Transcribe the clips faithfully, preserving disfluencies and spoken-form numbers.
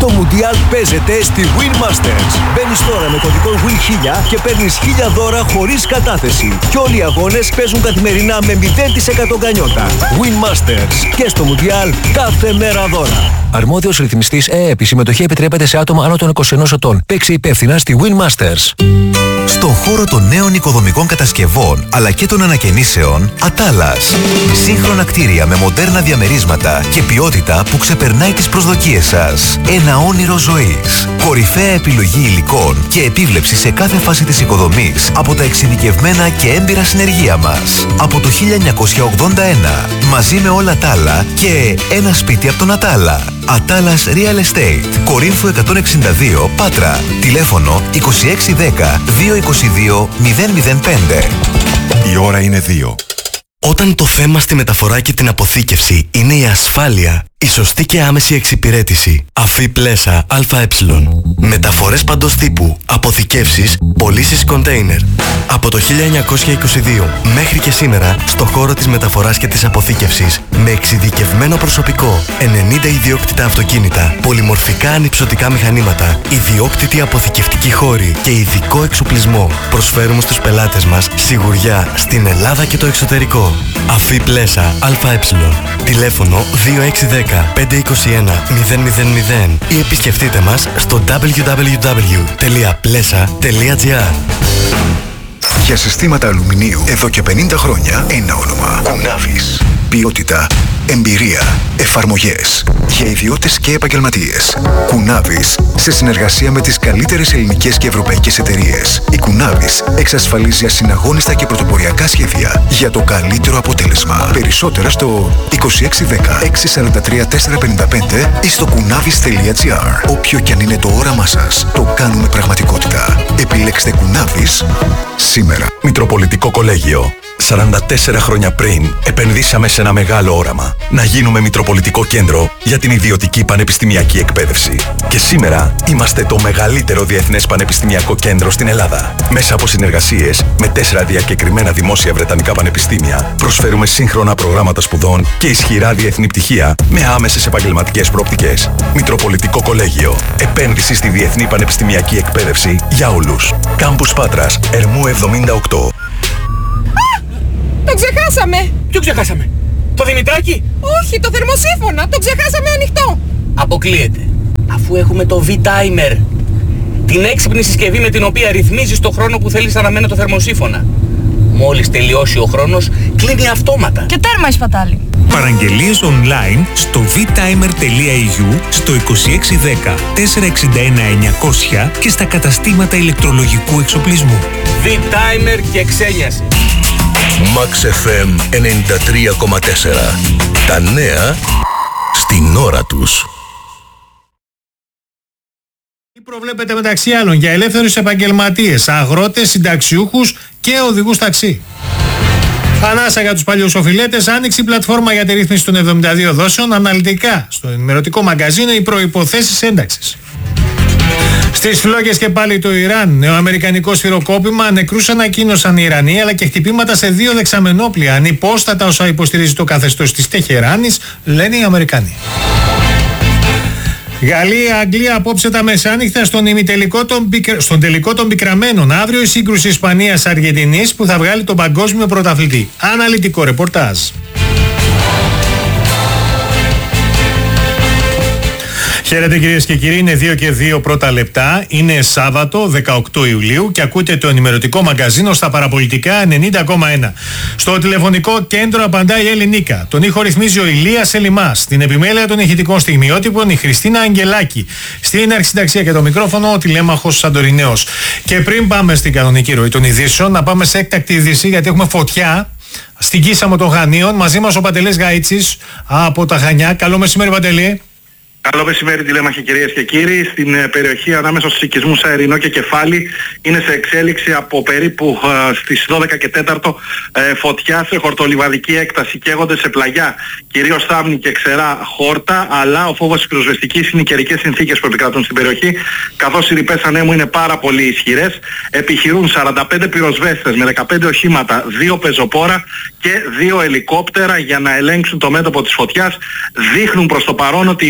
Το Μουντιάλ παίζεται στη Win Masters. Μπαίνεις τώρα με κωδικό Win χίλια και παίρνεις χίλια δώρα χωρίς κατάθεση. Και όλοι οι αγώνες παίζουν καθημερινά με μηδέν τοις εκατό γκανιότα. Win Masters. Και στο Μουντιάλ κάθε μέρα δώρα. Αρμόδιος ρυθμιστής ΕΕΠ. Η συμμετοχή επιτρέπεται σε άτομα άνω των είκοσι ενός ετών. Παίξει υπεύθυνα στη Win Masters. Στον χώρο των νέων οικοδομικών κατασκευών αλλά και των ανακαινήσεων, Ατάλας. Σύγχρονα κτίρια με μοντέρνα διαμερίσματα και ποιότητα που ξεπερνάει τις προσδοκίες σας. Ένα όνειρο ζωής. Κορυφαία επιλογή υλικών και επίβλεψη σε κάθε φάση της οικοδομής από τα εξειδικευμένα και έμπειρα συνεργεία μας. Από το χίλια εννιακόσια ογδόντα ένα. Μαζί με όλα τα άλλα και ένα σπίτι από τον Ατάλα. Ατάλας Real Estate. Κορίνθου εκατόν εξήντα δύο, Πάτρα. Τηλέφωνο είκοσι έξι δέκα διακόσια είκοσι δύο μηδέν μηδέν πέντε. Η ώρα είναι δύο. Όταν το θέμα στη μεταφορά και την αποθήκευση είναι η ασφάλεια, η σωστή και άμεση εξυπηρέτηση. Αφή Πλέσα ΑΕ. Μεταφορές παντός τύπου, αποθηκεύσεις, πωλήσεις κοντέινερ. Από το χίλια εννιακόσια είκοσι δύο μέχρι και σήμερα, στο χώρο της μεταφοράς και της αποθήκευσης, με εξειδικευμένο προσωπικό, ενενήντα ιδιόκτητα αυτοκίνητα, πολυμορφικά ανυψωτικά μηχανήματα, ιδιόκτητη αποθηκευτική χώρη και ειδικό εξοπλισμό, προσφέρουμε στους πελάτες μας σιγουριά στην Ελλάδα και το εξωτερικό. Αφή Πλέσα ΑΕ. Τηλέφωνο δύο έξι ένα μηδέν πέντε είκοσι ένα μηδέν μηδέν μηδέν ή επισκεφτείτε μας στο double-u double-u double-u τελεία πλέσα τελεία τζι άρ. Για συστήματα αλουμινίου εδώ και πενήντα χρόνια ένα όνομα. Κουνάβης. Ποιότητα, εμπειρία, εφαρμογές για ιδιώτες και επαγγελματίες. Κουνάβης, σε συνεργασία με τις καλύτερες ελληνικές και ευρωπαϊκές εταιρείες. Η Κουνάβης εξασφαλίζει ασυναγώνιστα και πρωτοποριακά σχέδια για το καλύτερο αποτέλεσμα. Περισσότερα στο είκοσι έξι δέκα έξι τέσσερα τρία τέσσερα πέντε πέντε ή στο κουνάβης τελεία τζι άρ. Όποιο κι αν είναι το όραμά σας, το κάνουμε πραγματικότητα. Επιλέξτε Κουνάβης σήμερα. Μητροπολιτικό Κολέγιο. σαράντα τέσσερα χρόνια πριν επενδύσαμε σε ένα μεγάλο όραμα. Να γίνουμε Μητροπολιτικό Κέντρο για την ιδιωτική πανεπιστημιακή εκπαίδευση. Και σήμερα είμαστε το μεγαλύτερο διεθνές πανεπιστημιακό κέντρο στην Ελλάδα. Μέσα από συνεργασίες με τέσσερα διακεκριμένα δημόσια βρετανικά πανεπιστήμια, προσφέρουμε σύγχρονα προγράμματα σπουδών και ισχυρά διεθνή πτυχία με άμεσες επαγγελματικές προοπτικές. Μητροπολιτικό Κολέγιο. Επένδυση στη διεθνή πανεπιστημιακή εκπαίδευση για όλους. Κάμπους Πάτρας, Ερμού εβδομήντα οκτώ. Το ξεχάσαμε! Ποιο ξεχάσαμε? Το Δημητράκι? Όχι, το θερμοσύφωνα! Το ξεχάσαμε ανοιχτό! Αποκλείεται. Αφού έχουμε το V-Timer. Την έξυπνη συσκευή με την οποία ρυθμίζεις το χρόνο που θέλεις να αναμένει το θερμοσύφωνα. Μόλις τελειώσει ο χρόνος, κλείνει αυτόματα. Και τέρμα η σπατάλη. Παραγγελίες online στο β-timer τελεία ι γιου, στο είκοσι έξι δέκα τέσσερα εξήντα ένα εννιακόσια και στα καταστήματα ηλεκτρολογικού εξοπλισμού. V-Timer και ξένιασε. Max εφ εμ ενενήντα τρία κόμμα τέσσερα. Τα νέα στην ώρα τους. Τι προβλέπετε μεταξύ άλλων για ελεύθερους επαγγελματίες, αγρότες, συνταξιούχους και οδηγούς ταξί? Ανάσα για τους παλιούς οφειλέτες, άνοιξη πλατφόρμα για τη ρύθμιση των εβδομήντα δύο δόσεων, αναλυτικά στο ενημερωτικό μαγκαζίνο οι προϋποθέσεις ένταξης. Στις φλόγες και πάλι το Ιράν, νεοαμερικανικό σφυροκόπημα, νεκρούς ανακοίνωσαν οι Ιρανοί, αλλά και χτυπήματα σε δύο δεξαμενόπλια, ανυπόστατα όσα υποστηρίζει το καθεστώς της Τεχεράνης, λένε οι Αμερικανοί. Γαλλία, Αγγλία απόψε τα μεσάνυχτα στον, ημιτελικό των, στον τελικό των πικραμένων. Αύριο η σύγκρουση Ισπανίας-Αργεντινής που θα βγάλει τον παγκόσμιο πρωταθλητή. Αναλυτικό ρεπορτάζ. Χαίρετε κυρίες και κύριοι, είναι δύο και δύο πρώτα λεπτά, είναι Σάββατο δεκαοκτώ Ιουλίου και ακούτε το ενημερωτικό μαγκαζίνο στα παραπολιτικά ενενήντα κόμμα ένα. Στο τηλεφωνικό κέντρο απαντάει η Ελληνίκα. Τον ήχο ρυθμίζει ο Ηλίας Ελιμάς. Στην επιμέλεια των ηχητικών στιγμιότυπων η Χριστίνα Αγγελάκη. Στην αρχισυνταξία και το μικρόφωνο ο τηλέμαχος Σαντορινέος. Και πριν πάμε στην κανονική ροή των ειδήσεων, να πάμε σε έκτακτη είδηση γιατί έχουμε φωτιά στην Κίσαμο των Χανίων. Μαζί μας ο Παντελής Γαΐτσης από τα Χανιά. Καλό μεσημέρι, Παντελή. Καλό μεσημέρι τηλέμαχοι κυρίες και κύριοι. Στην ε, περιοχή ανάμεσα στους οικισμούς Αερινό και Κεφάλι είναι σε εξέλιξη από περίπου ε, στις δώδεκα και τέσσερα ε, φωτιά σε χορτολιβαδική έκταση. Καίγονται σε πλαγιά κυρίως Θάμνη και Ξερά Χόρτα, αλλά ο φόβος της πυροσβεστικής είναι οι καιρικές συνθήκες που επικρατούν στην περιοχή, καθώς οι ρηπές ανέμου είναι πάρα πολύ ισχυρές. Επιχειρούν σαράντα πέντε πυροσβέστες με δεκαπέντε οχήματα, δύο πεζοπόρα και δύο ελικόπτερα για να ελέγξουν το μέτωπο της φωτιάς. Δείχνουν προς το παρόν ότι η προσπάθεια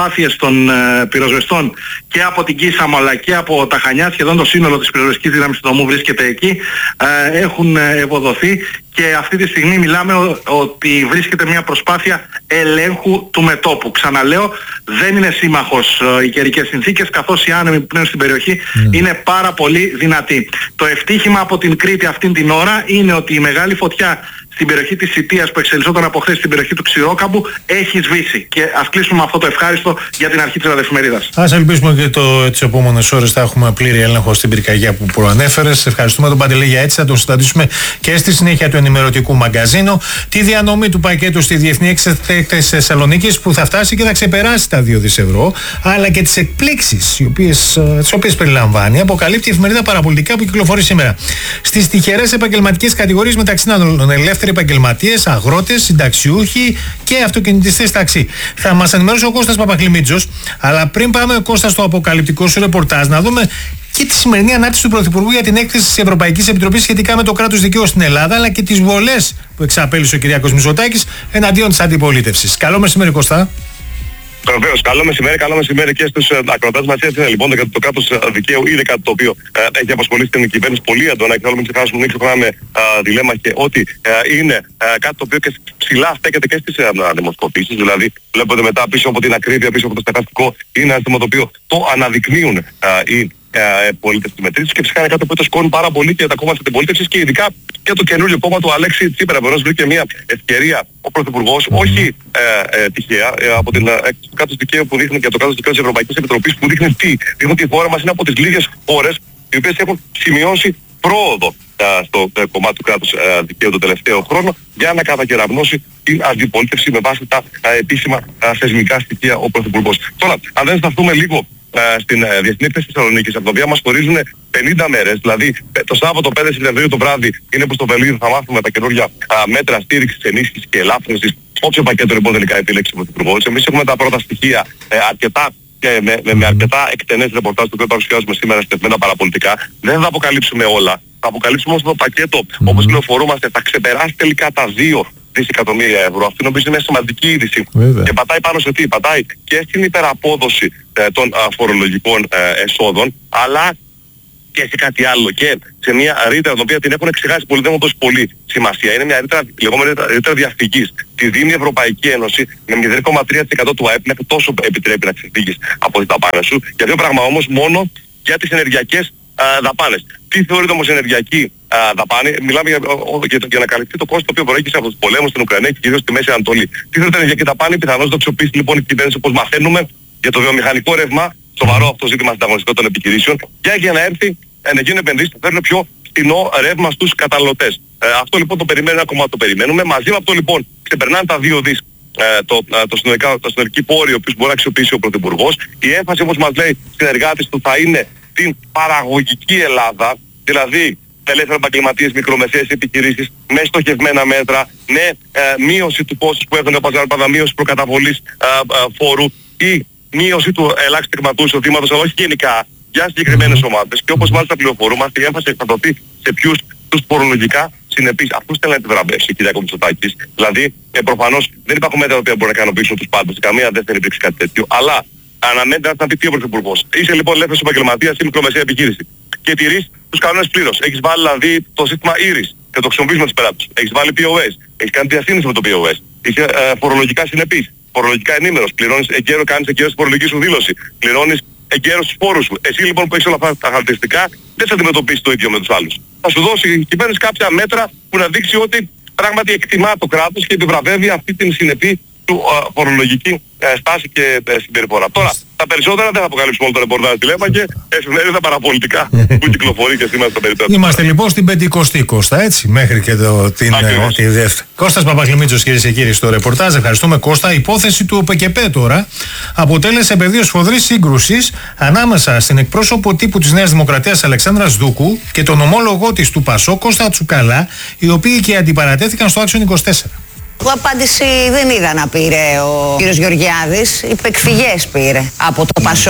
προσπάθειες των ε, πυροσβεστών και από την Κίσαμο αλλά και από τα Χανιά, σχεδόν το σύνολο της πυροσβεστικής δύναμης του νομού βρίσκεται εκεί, ε, έχουν ευοδοθεί και αυτή τη στιγμή μιλάμε ο, ότι βρίσκεται μια προσπάθεια ελέγχου του μετόπου. Ξαναλέω, δεν είναι σύμμαχος ε, οι καιρικές συνθήκες, καθώς οι άνεμοι που πνέουν στην περιοχή mm. είναι πάρα πολύ δυνατοί. Το ευτύχημα από την Κρήτη αυτήν την ώρα είναι ότι η μεγάλη φωτιά στην περιοχή της Σιτίας που εξελισσόταν από χθες στην περιοχή του Ξηρόκαμπου έχει σβήσει. Και ας κλείσουμε με αυτό το ευχάριστο για την αρχή της ραδιοφημερίδας. Ας ελπίσουμε και το, τις επόμενες ώρες θα έχουμε πλήρη έλεγχο στην πυρκαγιά που προανέφερες. Ευχαριστούμε τον Παντελή για έτσι. Θα τον συναντήσουμε και στη συνέχεια του ενημερωτικού μαγκαζίνου. Τη διανομή του πακέτου στη Διεθνή Έκθεση της Θεσσαλονίκης που θα φτάσει και θα ξεπεράσει τα δύο δισεκατομμύρια ευρώ, αλλά και τις εκπλήξεις τις οποίες περιλαμβάνει, αποκαλύπτει η εφημερίδα Παραπολιτικά που κυκλοφορεί σήμερα. Στις τυχερές επαγγελματικές κατηγορίες μεταξύ άλλων ελεύθεροι επαγγελματίες, αγρότες, συνταξιούχοι και αυτοκινητιστές ταξί. Θα μας ενημερώσει ο Κώστας Παπαχλημίτζος, αλλά πριν πάμε ο Κώστας στο αποκαλυπτικό σου ρεπορτάζ, να δούμε και τη σημερινή ανάρτηση του Πρωθυπουργού για την έκθεση της Ευρωπαϊκής Επιτροπής σχετικά με το κράτος δικαίου στην Ελλάδα, αλλά και τις βολές που εξαπέλυσε ο Κυριάκος Μητσοτάκης εναντίον της αντιπολίτευσης. Καλό μεσημέρι, Κώστα. Βεβαίως, καλό μεσημέρι, καλό μεσημέρι και στους ε, ακροτές μας. Έτσι είναι λοιπόν, το, το κράτος ε, δικαίου είναι κάτι το οποίο ε, έχει απασχολήσει την κυβέρνηση πολύ έντονα και θέλω μην ξεχάσουμε, μην ξεχνάμε ε, διλέμμα και ότι ε, είναι ε, κάτι το οποίο και ψηλά στέκεται και στις ε, δημοσκοπήσεις. Δηλαδή, βλέπετε μετά πίσω από την ακρίβεια, πίσω από το στατιστικό, είναι ένα θέμα το οποίο το αναδεικνύουν ε, οι ε, πολίτες της μετρήσης και φυσικά είναι κάτι που το σκόνει πάρα πολύ και τα κόμματα της αντιπολίτευσης και ειδικά και το καινούριο κόμμα του Αλέξη Τσίπρα. Βεβαίως βρήκε μια ευκαιρία ο Πρωθυπουργός, mm-hmm. όχι ε, ε, τυχαία, ε, από την ε, κράτος δικαίου που δείχνει και το κράτος δικαίου της Ευρωπαϊκής Επιτροπής που δείχνει τι. Δείχνει ότι η χώρα μας είναι από τις λίγες χώρες οι οποίες έχουν σημειώσει πρόοδο ε, στο ε, κομμάτι του κράτους ε, δικαίου τον τελευταίο χρόνο για να κατακεραυνώσει την αντιπολίτευση με βάση τα ε, επίσημα ε, θεσμικά στοιχεία ο Πρωθυπουργός. Τώρα, αν δεν σταθούμε λίγο στην uh, Διεθνή Έκθεση της Θεσσαλονίκης, από τα οποία μας χωρίζουν πενήντα μέρες, δηλαδή το Σάββατο πέντε Σεπτεμβρίου το βράδυ είναι που στο Βερολίνο θα μάθουμε τα καινούργια uh, μέτρα στήριξης, ενίσχυσης και ελάφρυνσης, όποιο πακέτο λοιπόν τελικά επιλέξει ο Πρωθυπουργός. Εμείς έχουμε τα πρώτα στοιχεία uh, αρκετά και με, με, με αρκετά εκτενές ρεπορτάζ το οποίο παρουσιάζουμε σήμερα στα εφημερίδα Παραπολιτικά. Δεν θα αποκαλύψουμε όλα. Θα αποκαλύψουμε όμως το πακέτο, mm-hmm. όπως πληροφορούμαστε, θα ξεπεράσει τελικά τα δύο δισεκατομμύρια ευρώ. Αυτή νομίζω είναι μια σημαντική είδηση. Βέβαια. Και πατάει πάνω σε τι, πατάει και στην υπεραπόδοση ε, των α, φορολογικών ε, εσόδων, αλλά και σε κάτι άλλο. Και σε μια ρήτρα την οποία την έχουν εξηγάσει πολύ, δεν μου δώσει πολύ σημασία. Είναι μια ρήτρα, λεγόμενη ρήτρα διαφυγής. Τη δίνει η Ευρωπαϊκή Ένωση με μηδέν κόμμα τρία τοις εκατό του ΑΕΠ, μέχρι τόσο επιτρέπει να ξεφύγεις από τις δαπάνες σου. Για δύο πράγμα όμως μόνο για τις ενεργειακές δαπάνες. Τι θεωρείται όμως ενεργειακή α, δαπάνη? Μιλάμε για, ο, για, για να καλυφθεί το κόστος το οποίο προέκυψε από τους πολέμους στην Ουκρανία και κυρίως στη Μέση Ανατολή. Τι θεωρείται ενεργειακή δαπάνη? Πιθανώς το αξιοποιήσει λοιπόν η κυβέρνηση, όπως μαθαίνουμε, για το βιομηχανικό ρεύμα, σοβαρό αυτό ζήτημα συνταγωνιστικό των επιχειρήσεων, και για να έρθει να γίνουν επενδύσεις που φέρνουν πιο φθηνό ρεύμα στους καταναλωτές. Ε, αυτό λοιπόν το περιμένουμε, ένα κομμάτι το περιμένουμε. Μαζί με αυτό λοιπόν ξεπερνάνε τα δύο δις ε, το, ε, το, συνολικά, το συνολική πόριο που μπορεί να αξιοποιήσει ο Πρωθυπουργός. Η έμφαση, όπως μας λέει συνεργάτης του, θα είναι την παραγωγική Ελλάδα, δηλαδή ελεύθεροι επαγγελματίες, μικρομεσαίες επιχειρήσεις, με στοχευμένα μέτρα, με ε, μείωση του κόστους που έχουν, όπως παράδειγμα μείωση προκαταβολής ε, ε, φόρου ή μείωση του ελάχιστου τεκματού εισοδήματος, αλλά όχι γενικά για συγκεκριμένες ομάδες. Και όπως μάλιστα πληροφορούμαστε, η έμφαση θα δοθεί σε ποιους? Τους φορολογικά συνεπείς. Αυτούς θέλει να επιβραβεύσει η κυρία Μητσοτάκης. Δηλαδή, ε, προφανώς δεν υπάρχουν μέτρα τα οποία μπορεί να ικανοποιήσουν τους πάντες. Καμία δεν θέλει υπήρξει κάτι τέτοιο. Αλλά αναμένεται να πει τι ο Πρωθυπουργός. Είσαι λοιπόν ελεύθερος επαγγελματίας ή μικρομεσαία επιχείρηση και τηρείς τους κανόνες πλήρως. Έχεις βάλει δηλαδή το σύστημα Iris και το χρησιμοποιείς με τους πελάτες. Έχεις βάλει πι ο ες. Έχεις κάνει διασύνδεση με το πι ο ες. Είσαι ε, φορολογικά συνεπής. Φορολογικά ενήμερος. Πληρώνεις εγκαίρος, κάνεις εγκαίρος τη φορολογική σου δήλωση. Πληρώνεις εγκαίρος τους φόρους σου. Εσύ λοιπόν που έχεις όλα αυτά τα χαρακτηριστικά δεν θα αντιμετωπίσεις το ίδιο με τους άλλους. Θα σου δώσει η κυβέρνηση κάποια μέτρα που να δείξει ότι πράγματι εκτιμά το κράτος και επιβραβεύει αυτή την συνεπή του uh, φορολογική uh, στάση και uh, συμπεριφορά. Τώρα, τα περισσότερα δεν θα αποκαλύψουμε όλο το ρεπορτάζ τηλέφωνα και εφημερίδα Παραπολιτικά που κυκλοφορεί και σήμερα στο περιπτώριο. Είμαστε λοιπόν στην πεντηκοστή, Κώστα, έτσι, μέχρι και το, την ε, δεύτερη. Κώστας Παπαχλημίτσος, κυρίες και κύριοι, στο ρεπορτάζ. Ευχαριστούμε, Κώστα. Η υπόθεση του ΠΚΠ τώρα αποτέλεσε πεδίο σφοδρής σύγκρουσης ανάμεσα στην εκπρόσωπο τύπου της Νέας Δημοκρατίας Αλεξάνδρας Δούκου και τον ομόλογό της του Πασό, Κώστα Τσουκαλά, οι οποίοι και αντιπαρατέθηκαν στο Άξιον είκοσι τέσσερα. Εγώ απάντηση δεν είδα να πήρε ο κύριος Γεωργιάδης, είπε εκφυγές πήρε από το Πασόκ.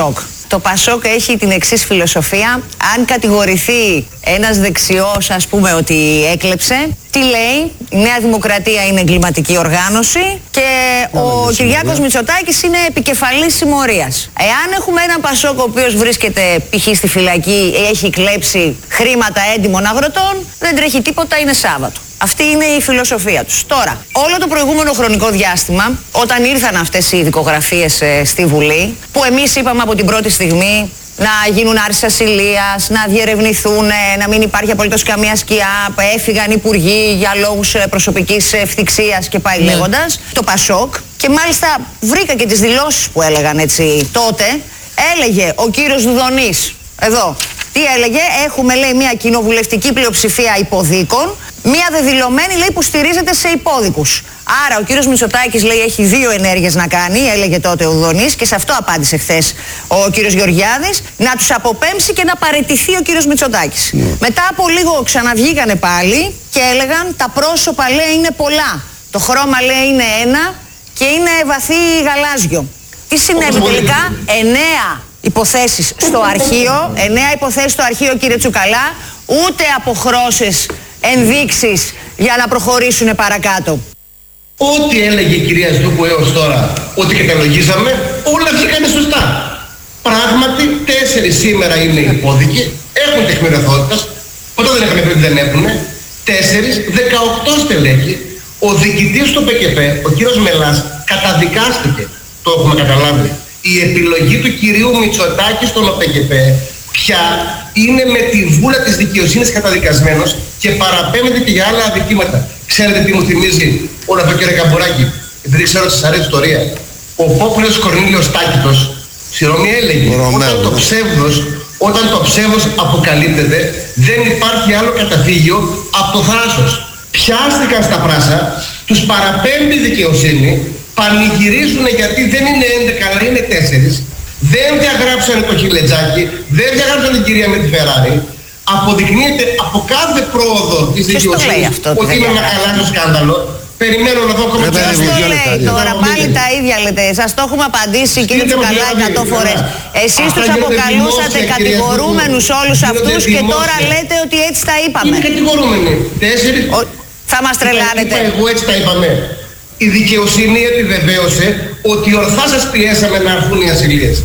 Το Πασόκ έχει την εξής φιλοσοφία. Αν κατηγορηθεί ένας δεξιός, ας πούμε, ότι έκλεψε, τι λέει? Η Νέα Δημοκρατία είναι εγκληματική οργάνωση και yeah, ο Κυριάκος Μητσοτάκης είναι επικεφαλής συμμορίας. Εάν έχουμε έναν Πασόκ ο οποίος βρίσκεται π.χ. στη φυλακή, έχει κλέψει χρήματα έντιμων αγροτών, δεν τρέχει τίποτα, είναι Σάββατο. Αυτή είναι η φιλοσοφία τους. Τώρα, όλο το προηγούμενο χρονικό διάστημα, όταν ήρθαν αυτές οι ειδικογραφίες ε, στη Βουλή, που εμείς είπαμε από την πρώτη στιγμή να γίνουν άρσεις ασυλίας, να διερευνηθούν, να μην υπάρχει απολύτως καμία σκιά, έφυγαν υπουργοί για λόγους προσωπικής ευθυξίας και πάει ναι. λέγοντας, το Πασόκ, και μάλιστα βρήκα και τις δηλώσεις που έλεγαν έτσι τότε, έλεγε ο κύριος Δουδονής, εδώ, τι έλεγε? Έχουμε, λέει, μια κοινοβουλευτική πλειοψηφία υποδίκων, μια δεδηλωμένη, λέει, που στηρίζεται σε υπόδικους. Άρα ο κύριος Μητσοτάκης, λέει, έχει δύο ενέργειες να κάνει, έλεγε τότε ο Δουδονής, και σε αυτό απάντησε χθες ο κύριος Γεωργιάδης, να τους αποπέμψει και να παραιτηθεί ο κύριος Μητσοτάκης. Mm. Μετά από λίγο ξαναβγήκανε πάλι και έλεγαν τα πρόσωπα, λέει, είναι πολλά. Το χρώμα, λέει, είναι ένα και είναι βαθύ γαλάζιο. Τι συνέβη τελικά? Εννέα υποθέσεις στο αρχείο, εννέα υποθέσεις στο αρχείο, κύριε Τσουκαλά, ούτε αποχρώσεις, ενδείξεις για να προχωρήσουν παρακάτω. Ό,τι έλεγε η κυρία Σδούκου έως τώρα ότι καταλογίζαμε, όλα βγήκανε σωστά. Πράγματι, τέσσερις σήμερα είναι υπόδικοι, έχουν τεκμηριωθότητας, ποτέ δεν είχαμε πει ότι δεν έχουν. Τέσσερις, δεκαοκτώ στελέχη. Ο διοικητής του ΠΚΠ, ο κύριος Μελάς, καταδικάστηκε, το έχουμε καταλάβει. Η επιλογή του κυρίου Μητσοτάκη στον ΟΠΚΠ πια είναι με τη βούλα της δικαιοσύνης καταδικασμένος και παραπέμπεται και για άλλα αδικήματα. Ξέρετε τι μου θυμίζει όλο αυτό, κύριε Καμπουράκη? Επειδή ξέρω ότι σας αρέσει η ιστορία. Ο Πόπουλος Κορνήλιος Τάκητος, συγγνώμη, έλεγε όταν το ψεύδος, όταν το ψεύδος αποκαλύπτεται, δεν υπάρχει άλλο καταφύγιο από το θράσος. Πιάστηκαν στα πράσα, τους παραπέμπει η δικαιοσύνη, πανηγυρίζουν γιατί δεν είναι έντεκα αλλά είναι τέσσερις, δεν διαγράψανε το χιλετζάκι, δεν διαγράψανε την κυρία με τη Φεράρι. Αποδεικνύεται από κάθε πρόοδο της δικαιοσύνης ότι είναι ένα χαλάσιο σκάνδαλο. Περιμένω να δω ακόμα τι θα λέει τώρα, πάλι τα ίδια λέτε. Σας το έχουμε απαντήσει, κύριε Τσουκαλά, εκατό φορές. Εσείς τους αποκαλούσατε κατηγορούμενους όλους αυτούς και τώρα λέτε ότι έτσι τα είπαμε. Είναι κατηγορούμενοι. Τέσσερις. Θα μας τρελάνετε. Εγώ έτσι τα είπαμε. Η δικαιοσύνη επιβεβαίωσε ότι ορθά σας πιέσαμε να έρθουν οι ασυλίες.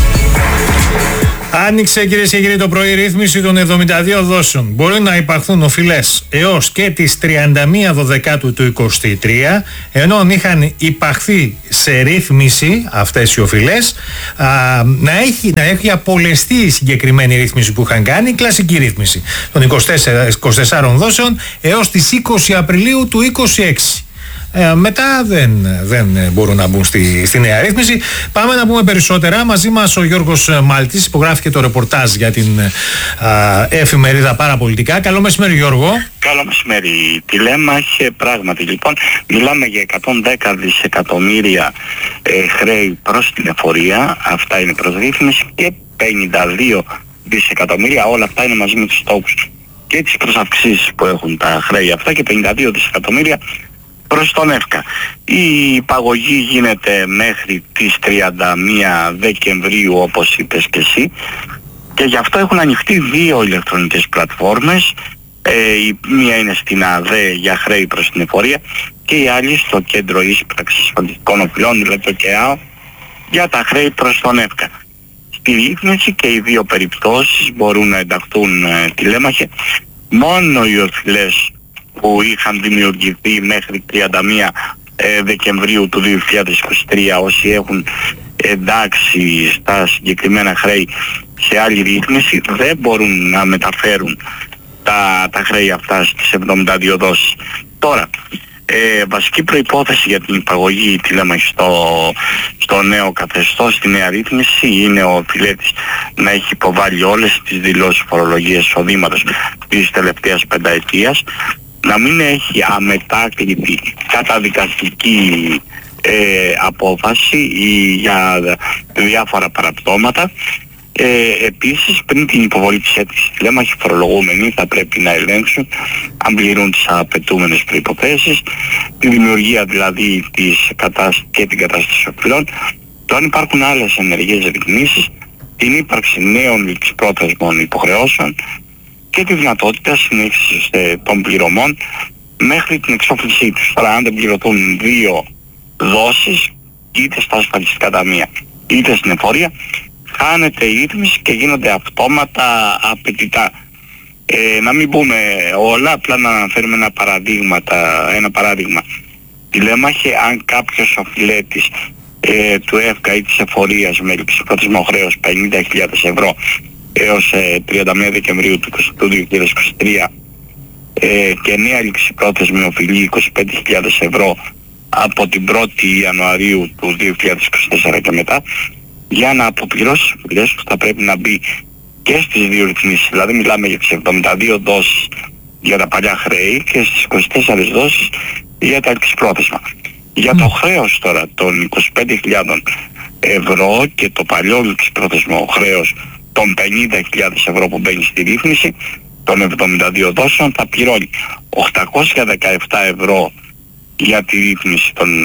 Άνοιξε, κυρίες και κύριοι, το πρωί ρύθμιση των εβδομήντα δύο δόσεων. Μπορεί να υπαρχούν οφειλές έως και τις τριάντα μία Δεκάτου του είκοσι τρία, ενώ είχαν υπαχθεί σε ρύθμιση αυτές οι οφειλές, α, να, έχει, να έχει απολεστεί η συγκεκριμένη ρύθμιση που είχαν κάνει, η κλασική ρύθμιση των είκοσι τεσσάρων δόσεων έως τις είκοσι Απριλίου του είκοσι έξι. Ε, μετά δεν, δεν μπορούν να μπουν στη, στη νέα ρύθμιση. Πάμε να πούμε περισσότερα. Μαζί μας ο Γιώργος Μάλτης, υπογράφηκε το ρεπορτάζ για την α, εφημερίδα Παραπολιτικά. Καλό μεσημέρι, Γιώργο. Καλό μεσημέρι. Τηλέμαχε πράγματι. Λοιπόν, μιλάμε για εκατόν δέκα δισεκατομμύρια ε, χρέη προς την εφορία. Αυτά είναι προς ρύθμιση, και πενήντα δύο δισεκατομμύρια. Όλα αυτά είναι μαζί με τους στόχους και τις προσαυξήσεις που έχουν τα χρέη αυτά, και πενήντα δύο δισεκατομμύρια προς τον ΕΦΚΑ. Η υπαγωγή γίνεται μέχρι τις τριάντα μία Δεκεμβρίου, όπως είπες και εσύ, και γι' αυτό έχουν ανοιχτεί δύο ηλεκτρονικές πλατφόρμες. Ε, η μία είναι στην ΑΔΕ για χρέη προς την εφορία και η άλλη στο Κέντρο Ίσπραξης Ασφαλιστικών Οφειλών, δηλαδή το ΚΕΑΟ, για τα χρέη προς τον ΕΦΚΑ. Στη ρύθμιση και οι δύο περιπτώσεις μπορούν να ενταχθούν, ε, τηλέμαχε, μόνο οι οφειλές που είχαν δημιουργηθεί μέχρι τριάντα μία Δεκεμβρίου του δύο χιλιάδες είκοσι τρία, όσοι έχουν εντάξει στα συγκεκριμένα χρέη σε άλλη ρύθμιση, δεν μπορούν να μεταφέρουν τα, τα χρέη αυτά στις εβδομήντα δύο δόσεις. Τώρα, ε, βασική προϋπόθεση για την υπαγωγή, τι λέμε, στο, στο νέο καθεστώς, στη νέα ρύθμιση, είναι ο οφειλέτης να έχει υποβάλει όλες τις δηλώσεις φορολογίας εισοδήματος της τελευταίας πενταετίας, να μην έχει αμετάκλητη καταδικαστική ε, απόφαση ή για διάφορα παραπτώματα. Ε, επίσης, πριν την υποβολή της αίτησης τηλέμαχοι φορολογούμενοι θα πρέπει να ελέγξουν αν πληρούν τις απαιτούμενες προϋποθέσεις, τη δημιουργία δηλαδή της κατάστασης και την κατάσταση οφειλών, το αν υπάρχουν άλλες ενεργές ρυθμίσεις την ύπαρξη νέων ληξιπρόθεσμων υποχρεώσεων και τη δυνατότητα συνέχισης ε, των πληρωμών μέχρι την εξόφλησή τους. Τώρα αν δεν πληρωθούν δύο δόσεις, είτε στα ασφαλιστικά ταμεία είτε στην εφορία, χάνεται η ρύθμιση και γίνονται αυτόματα απαιτητά. Ε, να μην πούμε όλα, απλά να αναφέρουμε ένα, ένα παράδειγμα. Τηλέμαχε, αν κάποιος οφειλέτης ε, του ΕΦΚΑ ή της εφορίας με ληξιπρόθεσμο χρέος πενήντα χιλιάδες ευρώ έως ε, τριάντα μία Δεκεμβρίου του δύο χιλιάδες είκοσι τρία ε, και νέα ληξιπρόθεσμη οφειλή είκοσι πέντε χιλιάδες ευρώ από την πρώτη Ιανουαρίου του δύο χιλιάδες είκοσι τέσσερα και μετά, για να αποπληρώσει τις οφειλές του θα πρέπει να μπει και στις δύο ρυθμίσεις. Δηλαδή μιλάμε για τις εβδομήντα δύο δόσεις για τα παλιά χρέη και στις είκοσι τέσσερις δόσεις για τα ληξιπρόθεσμα. Για το χρέος τώρα των είκοσι πέντε χιλιάδες ευρώ και το παλιό ληξιπρόθεσμο χρέος των πενήντα χιλιάδες ευρώ που μπαίνει στη ρύθμιση των εβδομήντα δύο δόσεων θα πληρώνει οκτακόσια δεκαεπτά ευρώ για τη ρύθμιση των,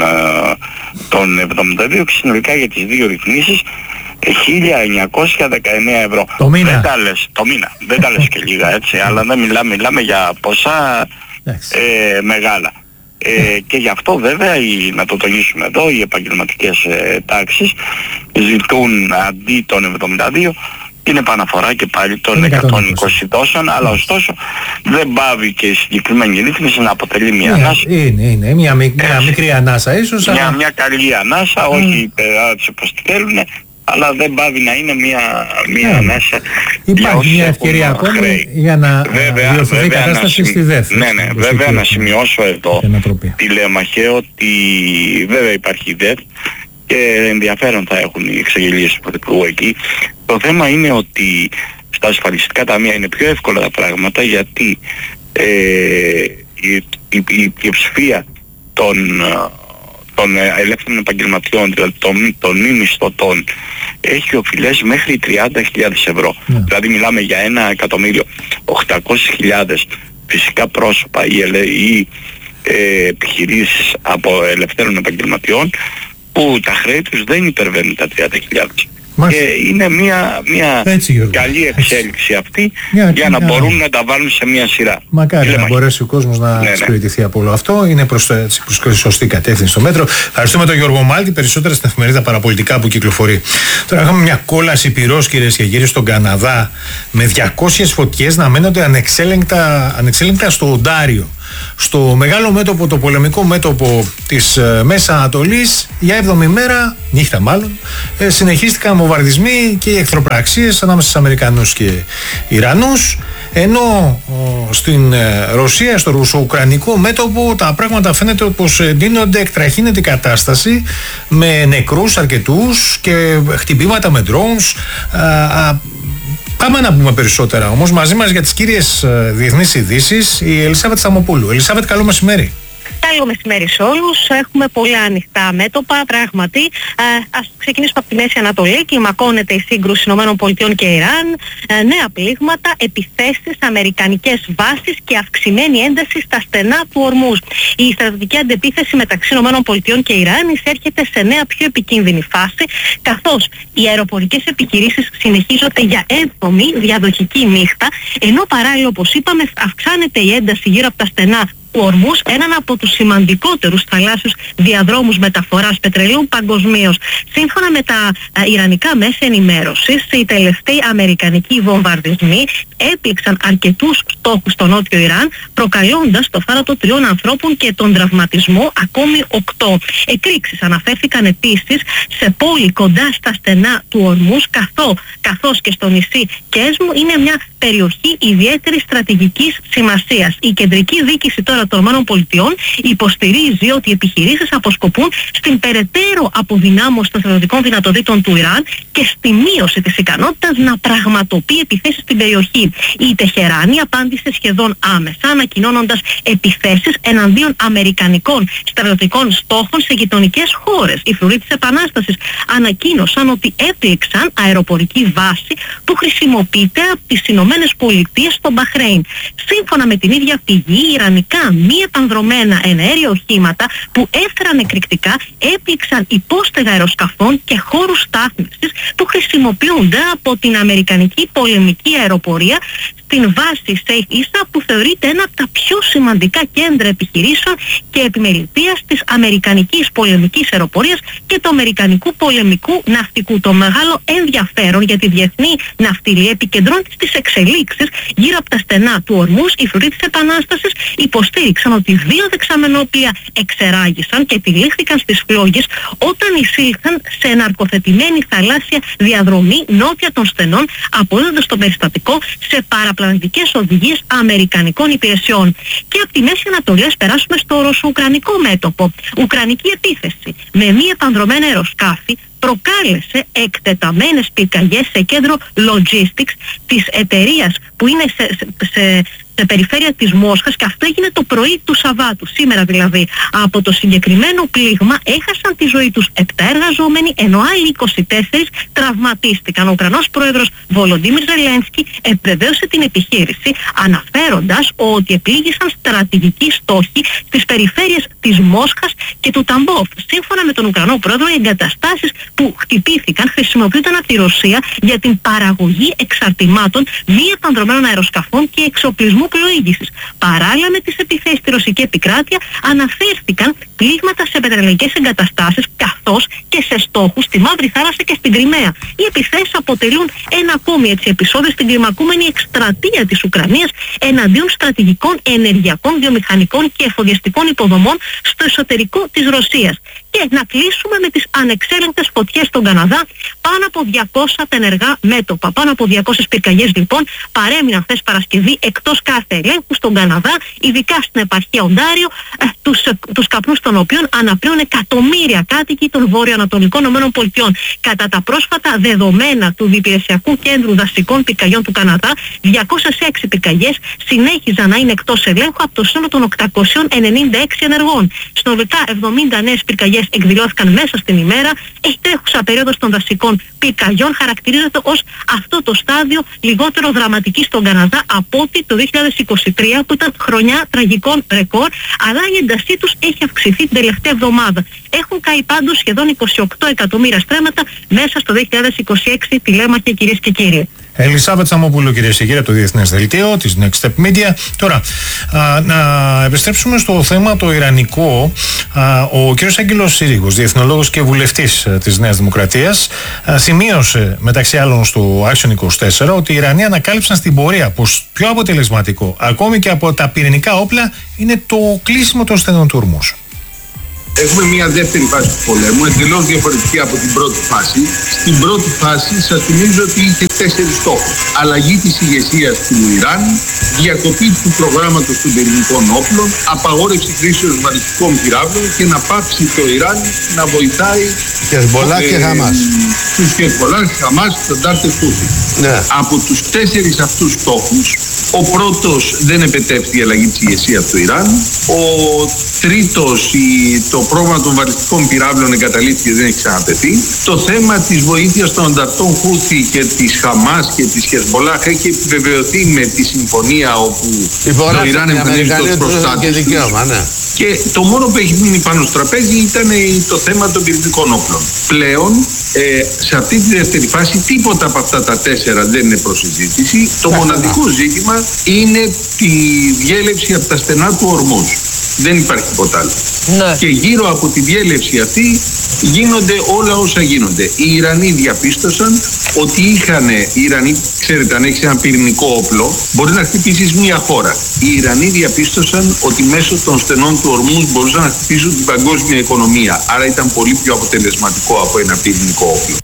των εβδομήντα δύο και συνολικά για τις δύο ρυθμίσεις χίλια εννιακόσια δεκαεννέα ευρώ. Το μήνα. Δεν τα λες, το μήνα. Δεν τα λες και λίγα έτσι, αλλά δεν μιλάμε, μιλάμε για ποσά ε, μεγάλα. Ε, και γι' αυτό βέβαια, οι, να το τονίσουμε εδώ, οι επαγγελματικές ε, τάξεις ζητούν αντί των εβδομήντα δύο την επαναφορά και πάλι των εκατόν είκοσι δόσεων, αλλά ωστόσο δεν πάβει και η συγκεκριμένη ρύθμιση να αποτελεί μια ανάσα. Είναι, είναι, μια, μικρή, μια μικρή ανάσα ίσως. Μια, αλλά... μια καλή ανάσα, mm. όχι υπεράδες όπως τη θέλουν, αλλά δεν πάβει να είναι μια, μια yeah. ανάσα. Υπάρχει μια ευκαιρία ακόμη χρέη. Για να βέβαια, διορθωθεί η κατάσταση σημει... στη ΔΕΘ. Ναι, ναι, βέβαια να σημειώσω εδώ τη Λέμαχε ότι βέβαια υπάρχει η ΔΕΘ και ενδιαφέρον θα έχουν οι εξαγγελίες του Πρωθυπουργού εκεί. Το θέμα είναι ότι στα ασφαλιστικά ταμεία είναι πιο εύκολα τα πράγματα, γιατί ε, η, η, η πλειοψηφία των, των ελεύθερων επαγγελματιών, δηλαδή των, των μη μισθωτών, έχει οφειλές μέχρι τριάντα χιλιάδες ευρώ. Yeah. Δηλαδή μιλάμε για ένα εκατομμύριο οκτακόσιες χιλιάδες φυσικά πρόσωπα ή, ή ε, επιχειρήσεις από ελευθέρων επαγγελματιών που τα χρέη τους δεν υπερβαίνουν τα τριάντα χιλιάδες. Και είναι μια, μια Έτσι, καλή εξέλιξη αυτή μια, για να μια... μπορούν να τα βάλουν σε μια σειρά. Μακάρι να μπορέσει ο κόσμος να ναι, εξυπηρετηθεί ναι. από όλο αυτό. Είναι προς, προς τη σωστή κατεύθυνση στο μέτρο. Ευχαριστούμε τον Γιώργο Μάλτη, περισσότερα στην εφημερίδα Παραπολιτικά που κυκλοφορεί. Τώρα είχαμε μια κόλαση πυρός, κυρίες και κύριοι, στον Καναδά με διακόσιες φωτιές να μένονται ανεξέλεγκτα, ανεξέλεγκτα στο Οντάριο. Στο μεγάλο μέτωπο, το πολεμικό μέτωπο της ε, Μέσης Ανατολής, για έβδομη μέρα, νύχτα μάλλον, ε, συνεχίστηκαν βομβαρδισμοί και οι εχθροπραξίες ανάμεσα στους Αμερικανούς και Ιρανούς, ενώ ο, στην ε, Ρωσία, στο ρουσο-ουκρανικό μέτωπο, τα πράγματα φαίνεται πως εντείνονται, εκτραχύνεται η κατάσταση με νεκρούς αρκετούς και χτυπήματα με drones. Α, α, Πάμε να πούμε περισσότερα όμως. Μαζί μας για τις κύριες ε, διεθνείς ειδήσεις η Ελισάβετ Σταμοπούλου. Ελισάβετ, καλό μεσημέρι. Καλό μεσημέρι σε όλους. Έχουμε πολλά ανοιχτά μέτωπα, πράγματι. Ε, ας ξεκινήσουμε από τη Μέση Ανατολή. Κλιμακώνεται η σύγκρουση ΗΠΑ και Ιράν. Ε, νέα πλήγματα, επιθέσεις, αμερικανικές βάσεις και αυξημένη ένταση στα στενά του Ορμούζ. Η στρατιωτική αντεπίθεση μεταξύ ΗΠΑ και Ιράν εισέρχεται σε νέα πιο επικίνδυνη φάση, καθώς οι αεροπορικές επιχειρήσεις συνεχίζονται για έβδομη διαδοχική νύχτα, ενώ παράλληλα, όπως είπαμε, αυξάνεται η ένταση γύρω από τα στενά του Ορμούζ, έναν από τους σημαντικότερους θαλάσσιους διαδρόμους μεταφοράς πετρελαίου παγκοσμίως. Σύμφωνα με τα α, ιρανικά μέσα ενημέρωσης, οι τελευταίοι αμερικανικοί βομβαρδισμοί έπληξαν αρκετούς στόχους στο νότιο Ιράν, προκαλώντας το θάνατο τριών ανθρώπων και τον τραυματισμό ακόμη οκτώ. Εκρήξεις αναφέρθηκαν επίσης σε πόλη κοντά στα στενά του Ορμούζ, καθώ, καθώς και στο νησί Κέσμου είναι μια περιοχή ιδιαίτερης στρατηγικής σημασίας. Η κεντρική δίκηση τώρα των ΗΠΑ υποστηρίζει ότι οι επιχειρήσεις αποσκοπούν στην περαιτέρω αποδυνάμωση των στρατιωτικών δυνατοτήτων του Ιράν και στη μείωση της ικανότητας να πραγματοποιεί επιθέσεις στην περιοχή. Η Τεχεράνη απάντησε σχεδόν άμεσα, ανακοινώνοντας επιθέσεις εναντίον αμερικανικών στρατιωτικών στόχων σε γειτονικές χώρες. Οι φρουροί της Επανάστασης ανακοίνωσαν ότι έπληξαν αεροπορική βάση που χρησιμοποιείται από τις Ηνωμένες Πολιτείες στο Μπαχρέιν. Σύμφωνα με την ίδια πηγή, ιρανικά μη επανδρομένα εναέρια οχήματα που έφεραν εκρηκτικά, έπληξαν υπόστεγα αεροσκαφών και χώρους στάθμευσης που χρησιμοποιούνται από την Αμερικανική πολεμική αεροπορία στην βάση Safe Issa, που θεωρείται ένα από τα πιο σημαντικά κέντρα επιχειρήσεων και επιμελητείας της Αμερικανικής πολεμικής αεροπορίας και του Αμερικανικού πολεμικού ναυτικού. Το μεγάλο ενδιαφέρον για τη διεθνή ναυτιλία επικεντρώνεται στις εξελίξεις γύρω από τα στενά του Ορμούζ. Οι φρουροί της Επανάστασης υποστήριξαν ότι δύο δεξαμενόπλια εξεράγησαν και τυλίχθηκαν στις φλόγες όταν εισήλθαν σε εναρκοθετημένη θαλάσσια διαδρομή νότια των στενών, αποδίδοντας το περιστατικό σε παραπλανητικές οδηγίες αμερικανικών υπηρεσιών. Και από τη Μέση Ανατολή ας περάσουμε στο ρωσο-ουκρανικό μέτωπο. Ουκρανική επίθεση με μη επανδρομένα αεροσκάφη προκάλεσε εκτεταμένες πυρκαγιές σε κέντρο logistics της εταιρείας που είναι σε, σε, σε, σε περιφέρεια της Μόσχας, και αυτό έγινε το πρωί του Σαββάτου, σήμερα δηλαδή. Από το συγκεκριμένο πλήγμα έχασαν τη ζωή τους επτά εργαζόμενοι, ενώ άλλοι είκοσι τέσσερις τραυματίστηκαν. Ο Ουκρανός πρόεδρος Βολοντίμιρ Ζελένσκι επιβεβαίωσε την επιχείρηση, αναφέροντας ότι επλήγησαν στρατηγικοί στόχοι στις περιφέρειες της Μόσχας και του Ταμπόφ. Σύμφωνα με τον Ουκρανό πρόεδρο, οι εγκαταστάσεις που χτυπήθηκαν χρησιμοποιούνταν από τη Ρωσία για την παραγωγή εξαρτημάτων μη επανδρομένων αεροσκαφών και εξοπλισμού πλοήγησης. Παράλληλα με τις επιθέσεις στη ρωσική επικράτεια αναφέρθηκαν πλήγματα σε πετρελαϊκές εγκαταστάσεις καθώς και σε στόχους στη Μαύρη Θάλασσα και στην Κριμαία. Οι επιθέσεις αποτελούν ένα ακόμη έτσι επεισόδιο στην κλιμακούμενη εκστρατεία της Ουκρανίας εναντίον στρατηγικών, ενεργειακών, βιομηχανικών και εφοδιαστικών υποδομών στο εσωτερικό της Ρωσίας. Και να κλείσουμε με τις ανεξέλεγκτες φωτιές στον Καναδά. Πάνω από διακόσια ενεργά μέτωπα, πάνω από διακόσιες πυρκαγιές λοιπόν παρέμειναν χθες Παρασκευή εκτός κάθε ελέγχου στον Καναδά, ειδικά στην επαρχία Οντάριο, ε, τους, ε, τους καπνούς των οποίων αναπλέουν εκατομμύρια κάτοικοι των βορειοανατολικών ΗΠΑ. Κατά τα πρόσφατα δεδομένα του Διπηρεσιακού Κέντρου Δασικών Πυρκαγιών του Καναδά, διακόσιες έξι πυρκαγιές συνέχιζαν να είναι εκτός ελέγχου από το σύνολο των οκτακόσιων ενενήντα έξι ενεργών. Συνολικά εβδομήντα νέες πυρκαγιές εκδηλώθηκαν μέσα στην ημέρα. Η τρέχουσα περίοδος των δασικών πυρκαγιών χαρακτηρίζεται ως αυτό το στάδιο λιγότερο δραματική στον Καναδά από ότι το δύο χιλιάδες είκοσι τρία, που ήταν χρονιά τραγικών ρεκόρ, αλλά η έντασή τους έχει αυξηθεί την τελευταία εβδομάδα. Έχουν καεί πάντως σχεδόν είκοσι οκτώ εκατομμύρια στρέμματα μέσα στο δύο χιλιάδες είκοσι έξι, τηλέμαχε κυρίες και κύριοι. Ελισάβετ Σαμοπούλου, κυρίες και κύριοι, από το Διεθνές Δελτίο της Next Step Media. Τώρα, α, να επιστρέψουμε στο θέμα το ιρανικό. Α, ο κύριος Άγγελος Σύριγος, διεθνολόγος και βουλευτής της Νέας Δημοκρατίας, α, σημείωσε μεταξύ άλλων στο Action είκοσι τέσσερα ότι οι Ιρανοί ανακάλυψαν στην πορεία πως πιο αποτελεσματικό, ακόμη και από τα πυρηνικά όπλα, είναι το κλείσιμο των στενών του Ορμούζ. Έχουμε μια δεύτερη φάση του πολέμου, εντελώς διαφορετική από την πρώτη φάση. Στην πρώτη φάση σας θυμίζω ότι είχε τέσσερις στόχους. Αλλαγή της ηγεσίας του Ιράν, διακοπή του προγράμματος των πυρηνικών όπλων, απαγόρευση χρήσεως βαλιστικών πυράβλων και να πάψει το Ιράν να βοηθάει Χεσμπολά και Χαμάς. Τους Χεσμπολά και Χαμάς, τον Τάρτε Τούφι. Ναι. Από τους τέσσερις αυτούς στόχους, ο πρώτος δεν επετεύχθη η αλλαγή της ηγεσίας του Ιράν, ο τρίτος η, το πρόβλημα των βαλιστικών πυράβλων εγκαταλείφθηκε, δεν έχει ξαναπεθεί. Το θέμα της βοήθειας των ανταρτών Χούθι και της Χαμάς και της Χεσμπολάχ έχει επιβεβαιωθεί με τη συμφωνία όπου υπογράφει το Ιράν εμφανίζει τους προστάτες τους. Ναι. Και το μόνο που έχει μείνει πάνω στο τραπέζι ήταν το θέμα των πυρηνικών όπλων. Πλέον, ε, σε αυτή τη δεύτερη φάση, τίποτα από αυτά τα τέσσερα δεν είναι προς συζήτηση. Το μοναδικό ζήτημα είναι η διέλευση από τα στενά του Ορμούζ. Δεν υπάρχει τίποτα άλλο. Ναι. Και γύρω από τη διέλευση αυτή γίνονται όλα όσα γίνονται. Οι Ιρανοί διαπίστωσαν ότι είχαν, οι Ιρανοί, ξέρετε, αν έχεις ένα πυρηνικό όπλο, μπορεί να χτυπήσεις μια χώρα. Οι Ιρανοί διαπίστωσαν ότι μέσω των στενών του Ορμούζ μπορούσαν να χτυπήσουν την παγκόσμια οικονομία. Άρα ήταν πολύ πιο αποτελεσματικό από ένα πυρηνικό όπλο.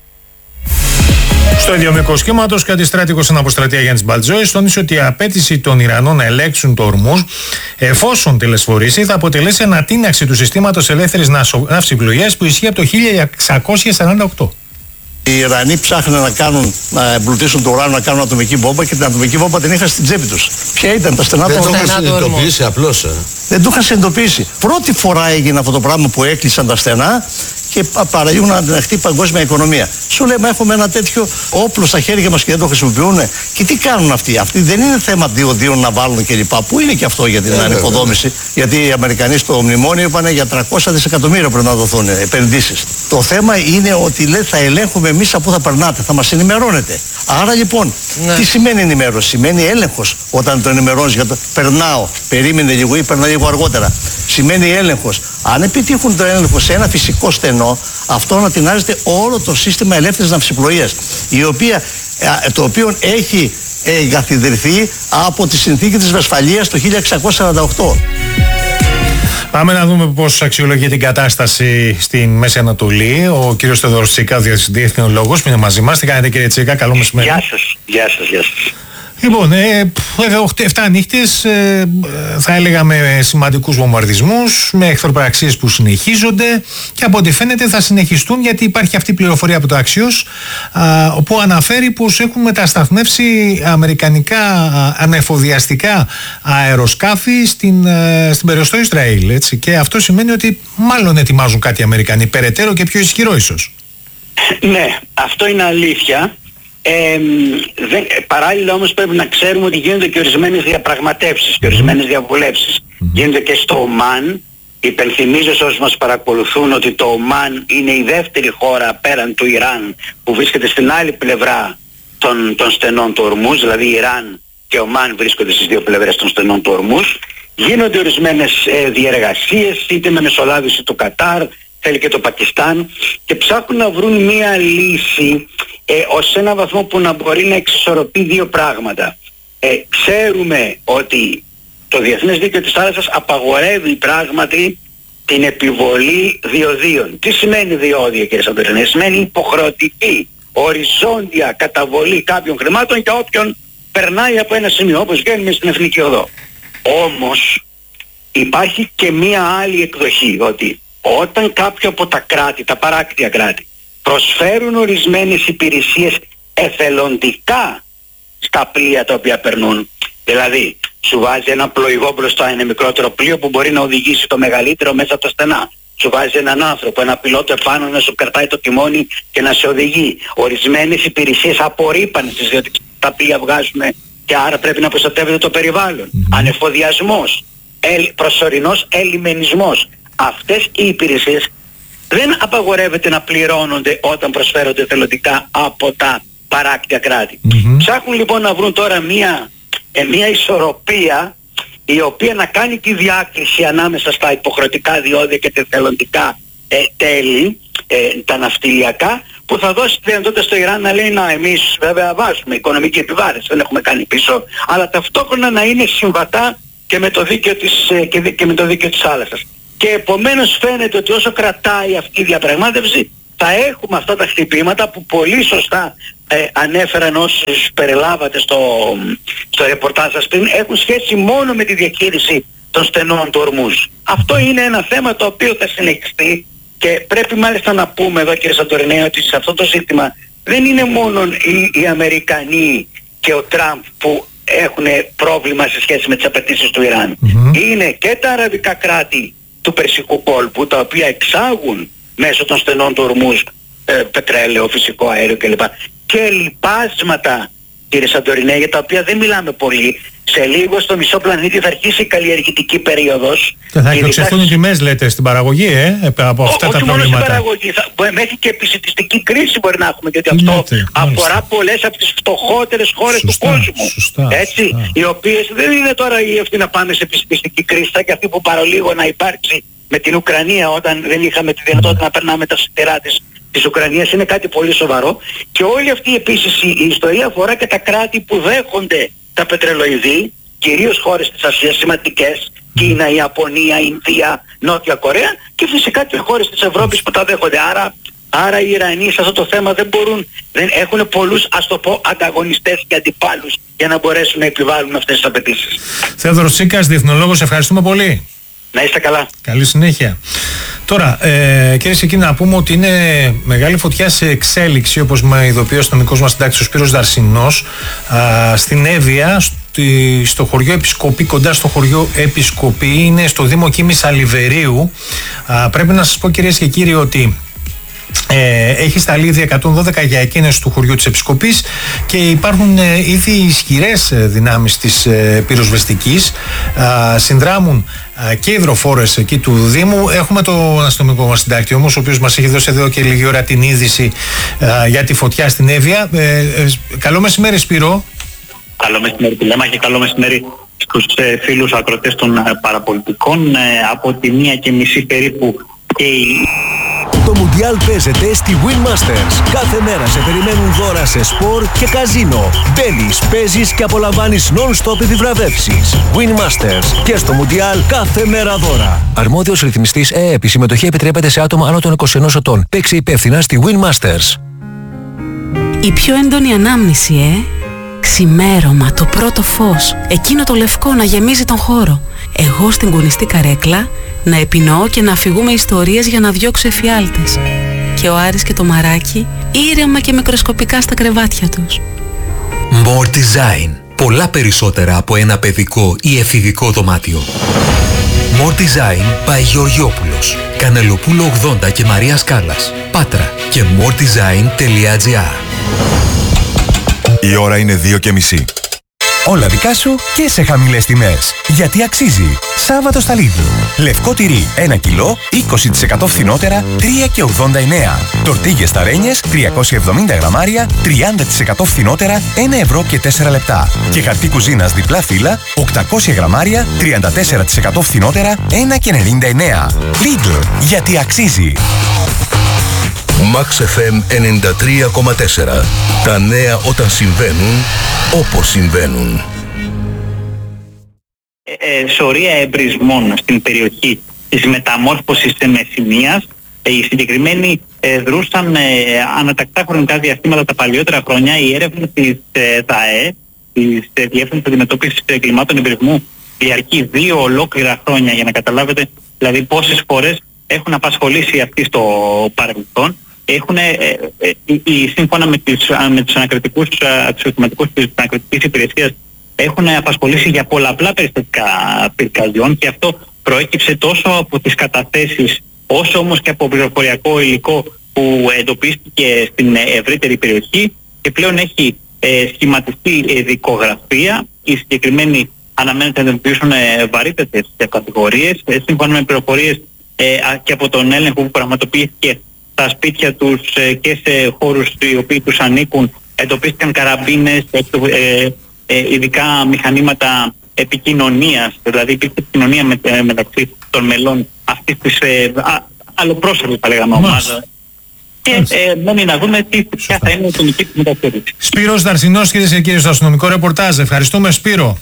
Στο ίδιο μήκος κύματος, κάτι στράτηγος στην αποστρατεία Γιάννης Μπαλτζόης τόνισε ότι η απέτηση των Ιρανών να ελέγξουν το Ορμούζ, εφόσον τελεσφορήσει, θα αποτελέσει ανατείναξη του συστήματος ελεύθερης ναυσιπλοείας που ισχύει από το χίλια εξακόσια σαράντα οκτώ. Οι Ιρανοί ψάχνουν να, κάνουν, να εμπλουτίσουν το ουράνιο, να κάνουν ατομική βόμβα και την ατομική βόμβα την είχαν στην τσέπη τους. Ποια ήταν τα στενά του Ορμούζ? Δεν το έχουμε συνειδητοποιήσει απλώς. Ε. Δεν το είχαν συνειδητοποιήσει. Πρώτη φορά έγινε αυτό το πράγμα που έκλεισαν τα στενά και παραλίγο να αναχτεί η παγκόσμια οικονομία. Σου λέμε, έχουμε ένα τέτοιο όπλο στα χέρια μας και δεν το χρησιμοποιούν. Και τι κάνουν αυτοί? Αυτοί δεν είναι θέμα διοδίων να βάλουν κλπ. Πού είναι και αυτό για την ε, ανοικοδόμηση? Γιατί οι Αμερικανοί στο μνημόνιο είπαν για τριακόσια δισεκατομμύρια πρέπει να δοθούν επενδύσεις. Το θέμα είναι ότι λέει, θα ελέγχουμε εμείς από πού θα περνάτε, θα μας ενημερώνετε. Άρα λοιπόν, ναι. τι σημαίνει ενημέρωση? Σημαίνει έλεγχος. Όταν το ενημερώνεις για το περνάω, περίμενε λίγο ή περνάω λίγο αργότερα. Σημαίνει έλεγχος. Αν επιτύχουν το έλεγχο σε ένα φυσικό στενό, αυτό ανατινάζεται όλο το σύστημα ελεύθερης ναυσιπλοείας, η οποία, το οποίο έχει εγκαθιδρυθεί από τη συνθήκη της Βεσφαλίας το χίλια εξακόσια σαράντα οκτώ. Πάμε να δούμε πώς αξιολογεί την κατάσταση στην Μέση Ανατολή. Ο κύριος Θεοδωρός Τσίκα, διεθνολόγος, που είναι μαζί μας. Τι κάνετε, κύριε Τσίκα? Καλό μεσημέρι. Γεια σας, γεια σας, γεια σας. Λοιπόν, ε, εφτά νύχτες, ε, θα έλεγα με σημαντικούς βομβαρδισμούς, με εχθροπραξίες που συνεχίζονται και από ό,τι φαίνεται θα συνεχιστούν, γιατί υπάρχει αυτή η πληροφορία από το Axios, α, όπου αναφέρει πως έχουν μετασταθμεύσει αμερικανικά α, ανεφοδιαστικά αεροσκάφη στην, α, στην περιοχή του Ισραήλ. Έτσι. Και αυτό σημαίνει ότι μάλλον ετοιμάζουν κάτι οι Αμερικανοί, περαιτέρω και πιο ισχυρό ίσως. Ναι, αυτό είναι αλήθεια. Ε, δεν, παράλληλα όμως πρέπει να ξέρουμε ότι γίνονται και ορισμένες διαπραγματεύσεις και ορισμένες διαβουλεύσεις. Mm-hmm. Γίνονται και στο Ομάν. Υπενθυμίζω σε όσους μας παρακολουθούν ότι το Ομάν είναι η δεύτερη χώρα πέραν του Ιράν που βρίσκεται στην άλλη πλευρά των, των στενών του Ορμούζ, δηλαδή Ιράν και Ομάν βρίσκονται στις δύο πλευρές των στενών του Ορμούζ. Γίνονται ορισμένες ε, διεργασίες, είτε με μεσολάβηση του Κατάρ, θέλει και το Πακιστάν, και ψάχνουν να βρουν μία λύση ε, ως ένα βαθμό που να μπορεί να εξισορροπεί δύο πράγματα. Ε, ξέρουμε ότι το Διεθνές Δίκαιο της Θάλασσας απαγορεύει πράγματι την επιβολή διοδίων. Τι σημαίνει διόδια, κύριε Σαντορινέ? Σημαίνει υποχρεωτική, οριζόντια καταβολή κάποιων χρημάτων για όποιον περνάει από ένα σημείο, όπως γίνουμε στην Εθνική Οδό. Όμως υπάρχει και μία άλλη εκδοχή, ότι όταν κάποιο από τα κράτη, τα παράκτια κράτη, προσφέρουν ορισμένες υπηρεσίες εθελοντικά στα πλοία τα οποία περνούν, δηλαδή σου βάζει ένα πλοηγό μπροστά, ένα μικρότερο πλοίο που μπορεί να οδηγήσει το μεγαλύτερο μέσα από τα στενά, σου βάζει έναν άνθρωπο, ένα πιλότο επάνω να σου κρατάει το τιμόνι και να σε οδηγεί. Ορισμένες υπηρεσίες απορρίπανσης, διότι τα πλοία βγάζουν και άρα πρέπει να προστατεύεται το περιβάλλον. Mm-hmm. Ανεφοδιασμός, ελ, προσωρινός ελιμενισμός. Αυτές οι υπηρεσίες δεν απαγορεύεται να πληρώνονται όταν προσφέρονται θελοντικά από τα παράκτια κράτη. Mm-hmm. Ψάχνουν λοιπόν να βρουν τώρα μία, ε, μία ισορροπία η οποία να κάνει τη διάκριση ανάμεσα στα υποχρεωτικά διόδια και τα θελοντικά ε, τέλη, ε, τα ναυτιλιακά, που θα δώσει τη δυνατότητα στο Ιράν να λέει, να, εμείς βέβαια βάζουμε οικονομική επιβάρυνση, δεν έχουμε κάνει πίσω, αλλά ταυτόχρονα να είναι συμβατά και με το δίκαιο της, και, και με το δίκαιο της θάλασσας. Και επομένως φαίνεται ότι όσο κρατάει αυτή η διαπραγμάτευση θα έχουμε αυτά τα χτυπήματα που πολύ σωστά ε, ανέφεραν όσους περιλάβατε στο, στο ρεπορτάζ σας πριν, έχουν σχέση μόνο με τη διαχείριση των στενών του Ορμούζ. Αυτό είναι ένα θέμα το οποίο θα συνεχιστεί και πρέπει μάλιστα να πούμε εδώ, κύριε Σαντορινέ, ότι σε αυτό το ζήτημα δεν είναι μόνο οι, οι Αμερικανοί και ο Τραμπ που έχουν πρόβλημα σε σχέση με τις απαιτήσεις του Ιράν. Mm-hmm. Είναι και τα αραβικά κράτη του Περσικού κόλπου, τα οποία εξάγουν μέσω των στενών του Ορμούζ ε, πετρέλαιο, φυσικό αέριο κλπ. Και λιπάσματα, κύριε Σαντορινέ, για τα οποία δεν μιλάμε πολύ. Σε λίγο στο μισό πλανήτη θα αρχίσει η καλλιεργητική περίοδος. Και θα εκτοξευθούν οι τιμές, λέτε, στην παραγωγή, ε, από αυτά ο, τα όχι προβλήματα. Όχι μόνο στην παραγωγή, θα, μέχρι και επισητιστική κρίση μπορεί να έχουμε, γιατί αυτό λέτε, αφορά πολλές από τις φτωχότερες χώρες σωστά, του κόσμου. Σωστά, έτσι, σωστά. Οι οποίες δεν είναι τώρα οι αυτοί να πάμε σε επισητιστική κρίση, θα και αυτή που παρολίγο να υπάρξει με την Ουκρανία, όταν δεν είχαμε τη δυνατότητα mm. να περνάμε τα σιτηρά της της Ουκρανίας, είναι κάτι πολύ σοβαρό. Και όλη αυτή επίσης η ιστορία αφορά και τα κράτη που δέχονται τα πετρελοειδή, κυρίως χώρες της Ασίας σημαντικές, Κίνα, Ιαπωνία, Ινδία, Νότια Κορέα, και φυσικά και χώρες της Ευρώπης που τα δέχονται. Άρα, άρα οι Ιρανοί σε αυτό το θέμα δεν μπορούν, δεν έχουν πολλούς, ας το πω, ανταγωνιστές και αντιπάλους για να μπορέσουν να επιβάλλουν αυτές τις απαιτήσεις. Θεόδωρος Τσίκας, διεθνολόγος, ευχαριστούμε πολύ. Να είστε καλά. Καλή συνέχεια. Τώρα, ε, κύριε Σεκίνη, να πούμε ότι είναι μεγάλη φωτιά σε εξέλιξη, όπως με ειδοποιεί ο αστυνομικός μας συντάκτης ο Σπύρος Δαρσινός, α, στην Εύβοια, στη, στο χωριό Επισκοπή, κοντά στο χωριό Επισκοπή, είναι στο Δήμο Κίμης Αλιβερίου. Α, πρέπει να σας πω, κυρίες και κύριοι, ότι Ε, έχει σταλεί ήδη εκατόν δώδεκα για εκείνες του χωριού της Επισκοπής και υπάρχουν ε, ήδη ισχυρές ε, δυνάμεις της ε, πυροσβεστικής. Ε, συνδράμουν ε, και υδροφόρες εκεί του Δήμου. Έχουμε τον αστυνομικό μας συντάκτη όμως, ο οποίος μας έχει δώσει εδώ και λίγη ώρα την είδηση ε, για τη φωτιά στην Εύβοια. Ε, ε, καλό μεσημέρι, Σπύρο. Καλό μεσημέρι, Τηλέμα, και καλό μεσημέρι στους ε, φίλους ακροτές των ε, παραπολιτικών. Ε, από τη μία και μισή περίπου και η... Το Μουντιάλ παίζεται στη Win Masters. Κάθε μέρα σε περιμένουν δώρα σε σπορ και καζίνο. Μπαίνεις, παίζεις και απολαμβάνεις non-stop επιβραβεύσεις. Win Masters και στο Μουντιάλ κάθε μέρα δώρα. Αρμόδιος ρυθμιστής ΕΕΠ. Η συμμετοχή επιτρέπεται σε άτομα άνω των είκοσι ενός ετών. Παίξε υπεύθυνα στη Win Masters. Η πιο έντονη ανάμνηση, ε! Ξημέρωμα, το πρώτο φως, εκείνο το λευκό να γεμίζει τον χώρο. Εγώ στην κουνιστή καρέκλα να επινοώ και να αφηγούμε ιστορίες για να διώξω εφιάλτες. Και ο Άρης και το Μαράκι ήρεμα και μικροσκοπικά στα κρεβάτια τους. More Design. Πολλά περισσότερα από ένα παιδικό ή εφηβικό δωμάτιο. More Design by Γεωργιόπουλος, Κανελοπούλο ογδόντα και Μαρία Σκάλας, Πάτρα και more design τελεία gr. Η ώρα είναι δύο και μισή. Όλα δικά σου και σε χαμηλές τιμές. Γιατί αξίζει. Σάββατο στα Lidl. Λευκό τυρί ένα κιλό, είκοσι τοις εκατό φθηνότερα, τρία και ογδόντα εννέα. Τορτίγες σταρένιες, τριακόσια εβδομήντα γραμμάρια, τριάντα τοις εκατό φθηνότερα, ένα ευρώ και τέσσερα λεπτά. Και χαρτί κουζίνας διπλά φύλλα, οκτακόσια γραμμάρια, τριάντα τέσσερα τοις εκατό φθηνότερα, ένα και ενενήντα εννέα. Lidl. Γιατί αξίζει. Max εφ εμ ενενήντα τρία κόμμα τέσσερα. Τα νέα όταν συμβαίνουν, όπως συμβαίνουν. Ε, ε, σωρία εμπρισμών στην περιοχή της μεταμόρφωσης Μεσσηνίας. Ε, οι συγκεκριμένοι ε, δρούσαν ε, ανατακτά χρονικά διαστήματα τα παλιότερα χρόνια. Η έρευνα της ε, ΔΑΕ, της ε, Διεύθυνσης Αντιμετώπισης Εγκλημάτων Εμπρισμού, διαρκεί δύο ολόκληρα χρόνια, για να καταλάβετε δηλαδή πόσες φορές έχουν απασχολήσει αυτοί στο παρελθόν. Έχουν, ε, ε, ε, σύμφωνα με, τις, με τους ανακριτικούς αξιωματικούς της ανακριτικής υπηρεσίας, έχουν απασχολήσει για πολλαπλά περιστατικά πυρκαγιών, και αυτό προέκυψε τόσο από τις καταθέσεις όσο όμως και από πληροφοριακό υλικό που εντοπίστηκε στην ευρύτερη περιοχή, και πλέον έχει ε, σχηματιστεί ε, δικογραφία. Οι συγκεκριμένοι αναμένεται να εντοπίσουν ε, βαρύτερες κατηγορίες. Ε, σύμφωνα με πληροφορίες ε, και από τον έλεγχο που πραγματοποιήθηκε στα σπίτια τους ε, και σε χώρους οι οποίοι τους ανήκουν, εντοπίστηκαν καραμπίνες, ε, ε, ειδικά μηχανήματα επικοινωνίας, δηλαδή υπήρχε επικοινωνία με, ε, μεταξύ των μελών αυτής της ε, αλλοπρόσωπης, θα λέγαμε, ομάδα. Και ε, μένει να δούμε τι, ποια θα είναι η ατομική της μεταχείριση. Σπύρος Δαρσινός, κυρίες και κύριοι, στο αστυνομικό ρεπορτάζ. Ευχαριστούμε, Σπύρο.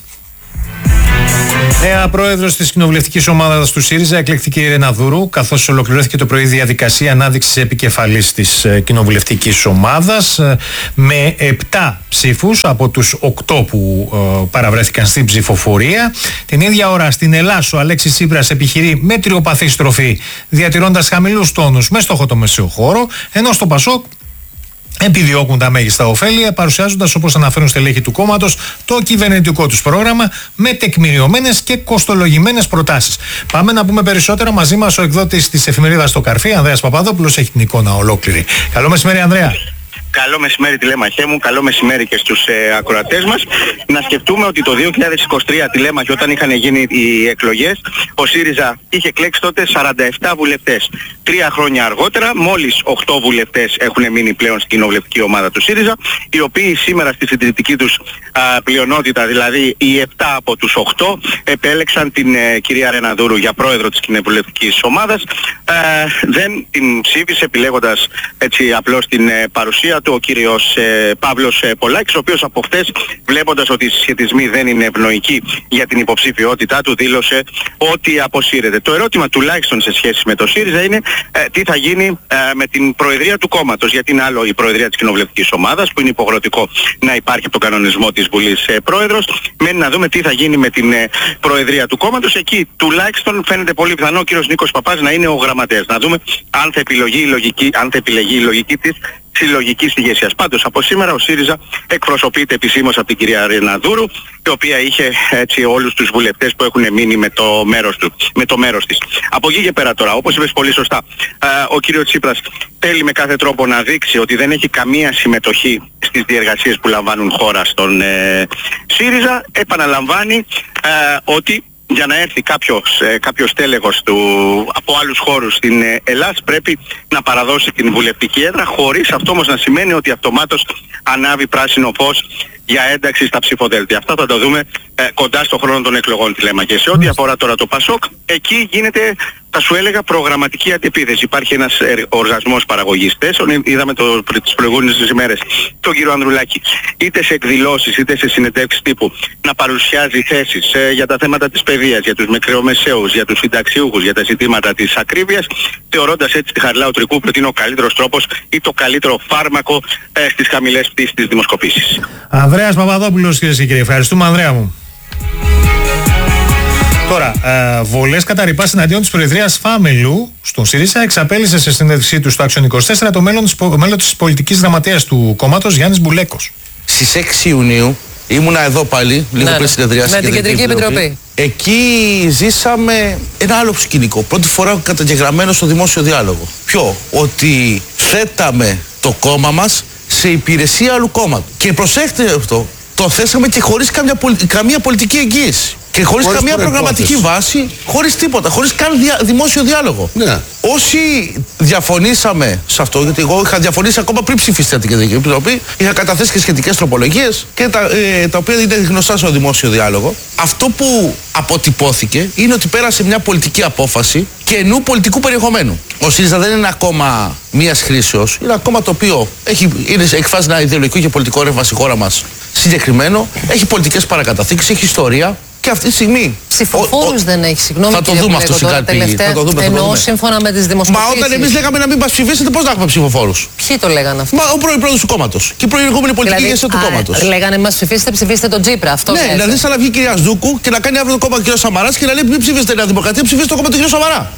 Νέα πρόεδρος της κοινοβουλευτικής ομάδας του ΣΥΡΙΖΑ εκλέχθηκε η Ρένα Δούρου, καθώς ολοκληρώθηκε το πρωί διαδικασία ανάδειξης επικεφαλής της κοινοβουλευτικής ομάδας με επτά ψήφους από τους οκτώ που ε, παραβρέθηκαν στην ψηφοφορία. Την ίδια ώρα στην Ελλάς ο Αλέξης Τσίπρας επιχειρεί μετριοπαθή στροφή, διατηρώντας χαμηλούς τόνους με στόχο το μεσαίο χώρο, ενώ στο ΠΑΣΟΚ επιδιώκουν τα μέγιστα ωφέλεια, παρουσιάζοντας, όπως αναφέρουν στελέχη του κόμματος, το κυβερνητικό τους πρόγραμμα με τεκμηριωμένες και κοστολογημένες προτάσεις. Πάμε να πούμε περισσότερα. Μαζί μας ο εκδότης της εφημερίδας Το Καρφί, Ανδρέας Παπαδόπουλος, έχει την εικόνα ολόκληρη. Καλό μεσημέρι, Ανδρέα. Καλό μεσημέρι, τηλέμαχέ μου, καλό μεσημέρι και στους ε, ακροατές μας. Να σκεφτούμε ότι το δύο χιλιάδες είκοσι τρία, τηλέμαχε, όταν είχαν γίνει οι εκλογές, ο ΣΥΡΙΖΑ είχε εκλέξει τότε σαράντα επτά βουλευτές. Τρία χρόνια αργότερα, μόλις οκτώ βουλευτές έχουν μείνει πλέον στην κοινοβουλευτική ομάδα του ΣΥΡΙΖΑ, οι οποίοι σήμερα στη συντηρητική τους α, πλειονότητα, δηλαδή οι επτά από τους οκτώ, επέλεξαν την ε, κυρία Ρένα Δούρου για πρόεδρο της κοινοβουλευτικής ομάδας. Ε, δεν την ψήφισε, επιλέγοντας έτσι απλώς την ε, παρουσία του ο κύριος ε, Παύλος ε, Πολάκης, ο οποίος από χτες, βλέποντας ότι οι συσχετισμοί δεν είναι ευνοϊκοί για την υποψηφιότητά του, δήλωσε ότι αποσύρεται. Το ερώτημα τουλάχιστον σε σχέση με το ΣΥΡΙΖΑ είναι ε, τι θα γίνει ε, με την προεδρία του κόμματος, γιατί είναι άλλο η προεδρία της κοινοβουλευτικής ομάδας, που είναι υποχρεωτικό να υπάρχει από τον κανονισμό της Βουλής ε, πρόεδρος. Μένει να δούμε τι θα γίνει με την ε, προεδρία του κόμματος. Εκεί τουλάχιστον φαίνεται πολύ πιθανό ο κύριος Νίκος Παπάς να είναι ο γραμματέας. Να δούμε αν θα επιλεγεί η λογική, αν θα επιλεγεί η λογική της συλλογικής ηγεσίας. Πάντως από σήμερα ο ΣΥΡΙΖΑ εκπροσωπείται επισήμως από την κυρία Ρεναδούρου, η οποία είχε έτσι όλους τους βουλευτές που έχουν μείνει με το μέρος του, με το μέρος της. Από εκεί και πέρα τώρα, όπως είπες πολύ σωστά, ο κύριος Τσίπρας θέλει με κάθε τρόπο να δείξει ότι δεν έχει καμία συμμετοχή στις διεργασίες που λαμβάνουν χώρα στον ε, ΣΥΡΙΖΑ. Επαναλαμβάνει ε, ότι για να έρθει κάποιος, ε, κάποιος τέλεχος του, από άλλους χώρους στην ε, Ελλάδα πρέπει να παραδώσει την βουλευτική έδρα, χωρίς αυτό όμως να σημαίνει ότι αυτομάτως ανάβει πράσινο φως για ένταξη στα ψηφοδέλτια. Αυτά θα το δούμε ε, κοντά στο χρόνο των εκλογών, τη λέμε. Και σε ό,τι αφορά τώρα το ΠΑΣΟΚ, εκεί γίνεται, θα σου έλεγα, προγραμματική αντιπίθεση. Υπάρχει ένας ε, οργασμός παραγωγής θέσεων. Είδαμε το, τις προηγούμενες ημέρες τον κύριο Ανδρουλάκη, είτε σε εκδηλώσεις είτε σε συνεντεύξεις τύπου, να παρουσιάζει θέσεις ε, για τα θέματα της παιδείας, για τους μικρομεσαίους, για τους συνταξιούχους, για τα ζητήματα της ακρίβειας, θεωρώντας έτσι τη Χαριλάου Τρικούπη ότι είναι ο καλύτερος τρόπος ή το καλύτερο φάρμακο ε, στις χαμηλές πτήσεις της δημοσκοπήσεις. Ανδρέας Παπαδόπουλος, κυρίες και κύριοι. Ευχαριστούμε, Ανδρέα μου. Τώρα, ε, βολές κατά ρηπάς εναντίον της Προεδρίας Φάμελου στον ΣΥΡΙΖΑ εξαπέλυσε σε συνέντευξή του στο Action είκοσι τέσσερα το μέλλον της, μέλλον της πολιτικής γραμματέας του κόμματος, Γιάννης Μπουλέκος. Στις έξι Ιουνίου ήμουνα εδώ πάλι, λίγο ναι, πριν συνεδριάσει με την Κεντρική Επιτροπή. Επιτροπή. Εκεί ζήσαμε ένα άλλο σκηνικό. Πρώτη φορά καταγεγραμμένο στο δημόσιο διάλογο. Ποιο? Ότι θέταμε το κόμμα μας σε υπηρεσία άλλου κόμματος. Και προσέχτε αυτό, το θέσαμε και χωρίς καμία, καμία πολιτική εγγύηση. Και χωρίς, χωρίς καμία προγραμματική βάση, χωρίς τίποτα, χωρίς καν δια, δημόσιο διάλογο. Ναι. Όσοι διαφωνήσαμε σε αυτό, γιατί εγώ είχα διαφωνήσει ακόμα πριν ψηφίσετε την Κεντρική Επιτροπή, είχα καταθέσει και σχετικές τροπολογίες και τα, ε, τα οποία είναι γνωστά στο δημόσιο διάλογο. Αυτό που αποτυπώθηκε είναι ότι πέρασε μια πολιτική απόφαση καινού πολιτικού περιεχομένου. Ο ΣΥΡΙΖΑ δεν είναι ακόμα μίας χρήσεως, είναι ακόμα το οποίο έχει, είναι, εκφράζει ένα ιδεολογικό και πολιτικό ρεύμα στη χώρα μας συγκεκριμένο, έχει πολιτικές παρακαταθήκες, έχει ιστορία. Και αυτή τη στιγμή. Ψηφοφόρους δεν έχει, συγγνώμη. Θα το δούμε αυτό στην κάλπη. Εννοώ σύμφωνα με τις δημοσκοπήσεις. Μα όταν εμείς λέγαμε να μην μας ψηφίσετε, πώς να έχουμε ψηφοφόρους? Ποιοι το λέγανε αυτό? Μα ο πρώην πρόεδρος του κόμματος. Και η προηγούμενη πολιτική ηγεσία του κόμματος. Λέγανε μας ψηφίσετε, ψηφίστε τον Τσίπρα. Αυτό ναι, δηλαδή σαν να βγει η κυρία Ζούκου και να κάνει αύριο το κόμμα του κ. Σαμαράς και να λέει μην ψηφίσετε Νέα Δημοκρατία, ψηφίστε το κόμμα του κ. Σαμαρά.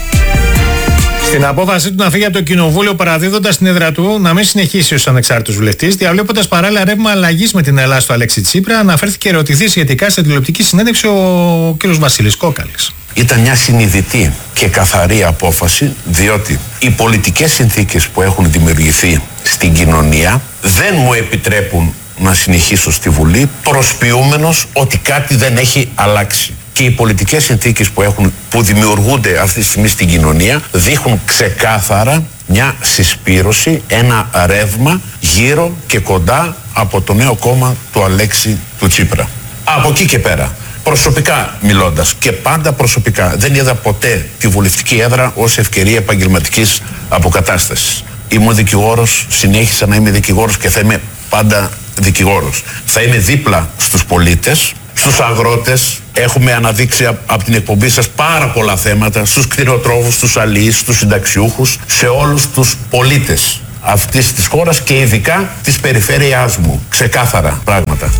Στην απόφαση του να φύγει από το κοινοβούλιο, παραδίδοντας την έδρα του να μην συνεχίσει ως ανεξάρτητος βουλευτής, διαβλέποντας παράλληλα ρεύμα αλλαγής με την Ελλάδα στο Αλέξη Τσίπρα, αναφέρθηκε ερωτηθεί σχετικά σε τηλεοπτική συνέντευξη ο κ. Βασίλης Κόκαλης. Ήταν μια συνειδητή και καθαρή απόφαση, διότι οι πολιτικές συνθήκες που έχουν δημιουργηθεί στην κοινωνία δεν μου επιτρέπουν να συνεχίσω στη Βουλή, προσποιούμενος ότι κάτι δεν έχει αλλάξει. Και οι πολιτικές συνθήκες που, έχουν, που δημιουργούνται αυτή τη στιγμή στην κοινωνία δείχνουν ξεκάθαρα μια συσπήρωση, ένα ρεύμα γύρω και κοντά από το νέο κόμμα του Αλέξη του Τσίπρα. Από εκεί και πέρα, προσωπικά μιλώντας και πάντα προσωπικά, δεν είδα ποτέ τη βουλευτική έδρα ως ευκαιρία επαγγελματικής αποκατάστασης. Ήμουν δικηγόρος, συνέχισα να είμαι δικηγόρος και θα είμαι πάντα δικηγόρος. Θα είμαι δίπλα στους πολίτες, στους αγρότες. Έχουμε αναδείξει από την εκπομπή σας πάρα πολλά θέματα, στους κτηνοτρόφους, στους αλείς, στους συνταξιούχους, σε όλους τους πολίτες αυτής της χώρας και ειδικά της περιφέρειάς μου. Ξεκάθαρα πράγματα.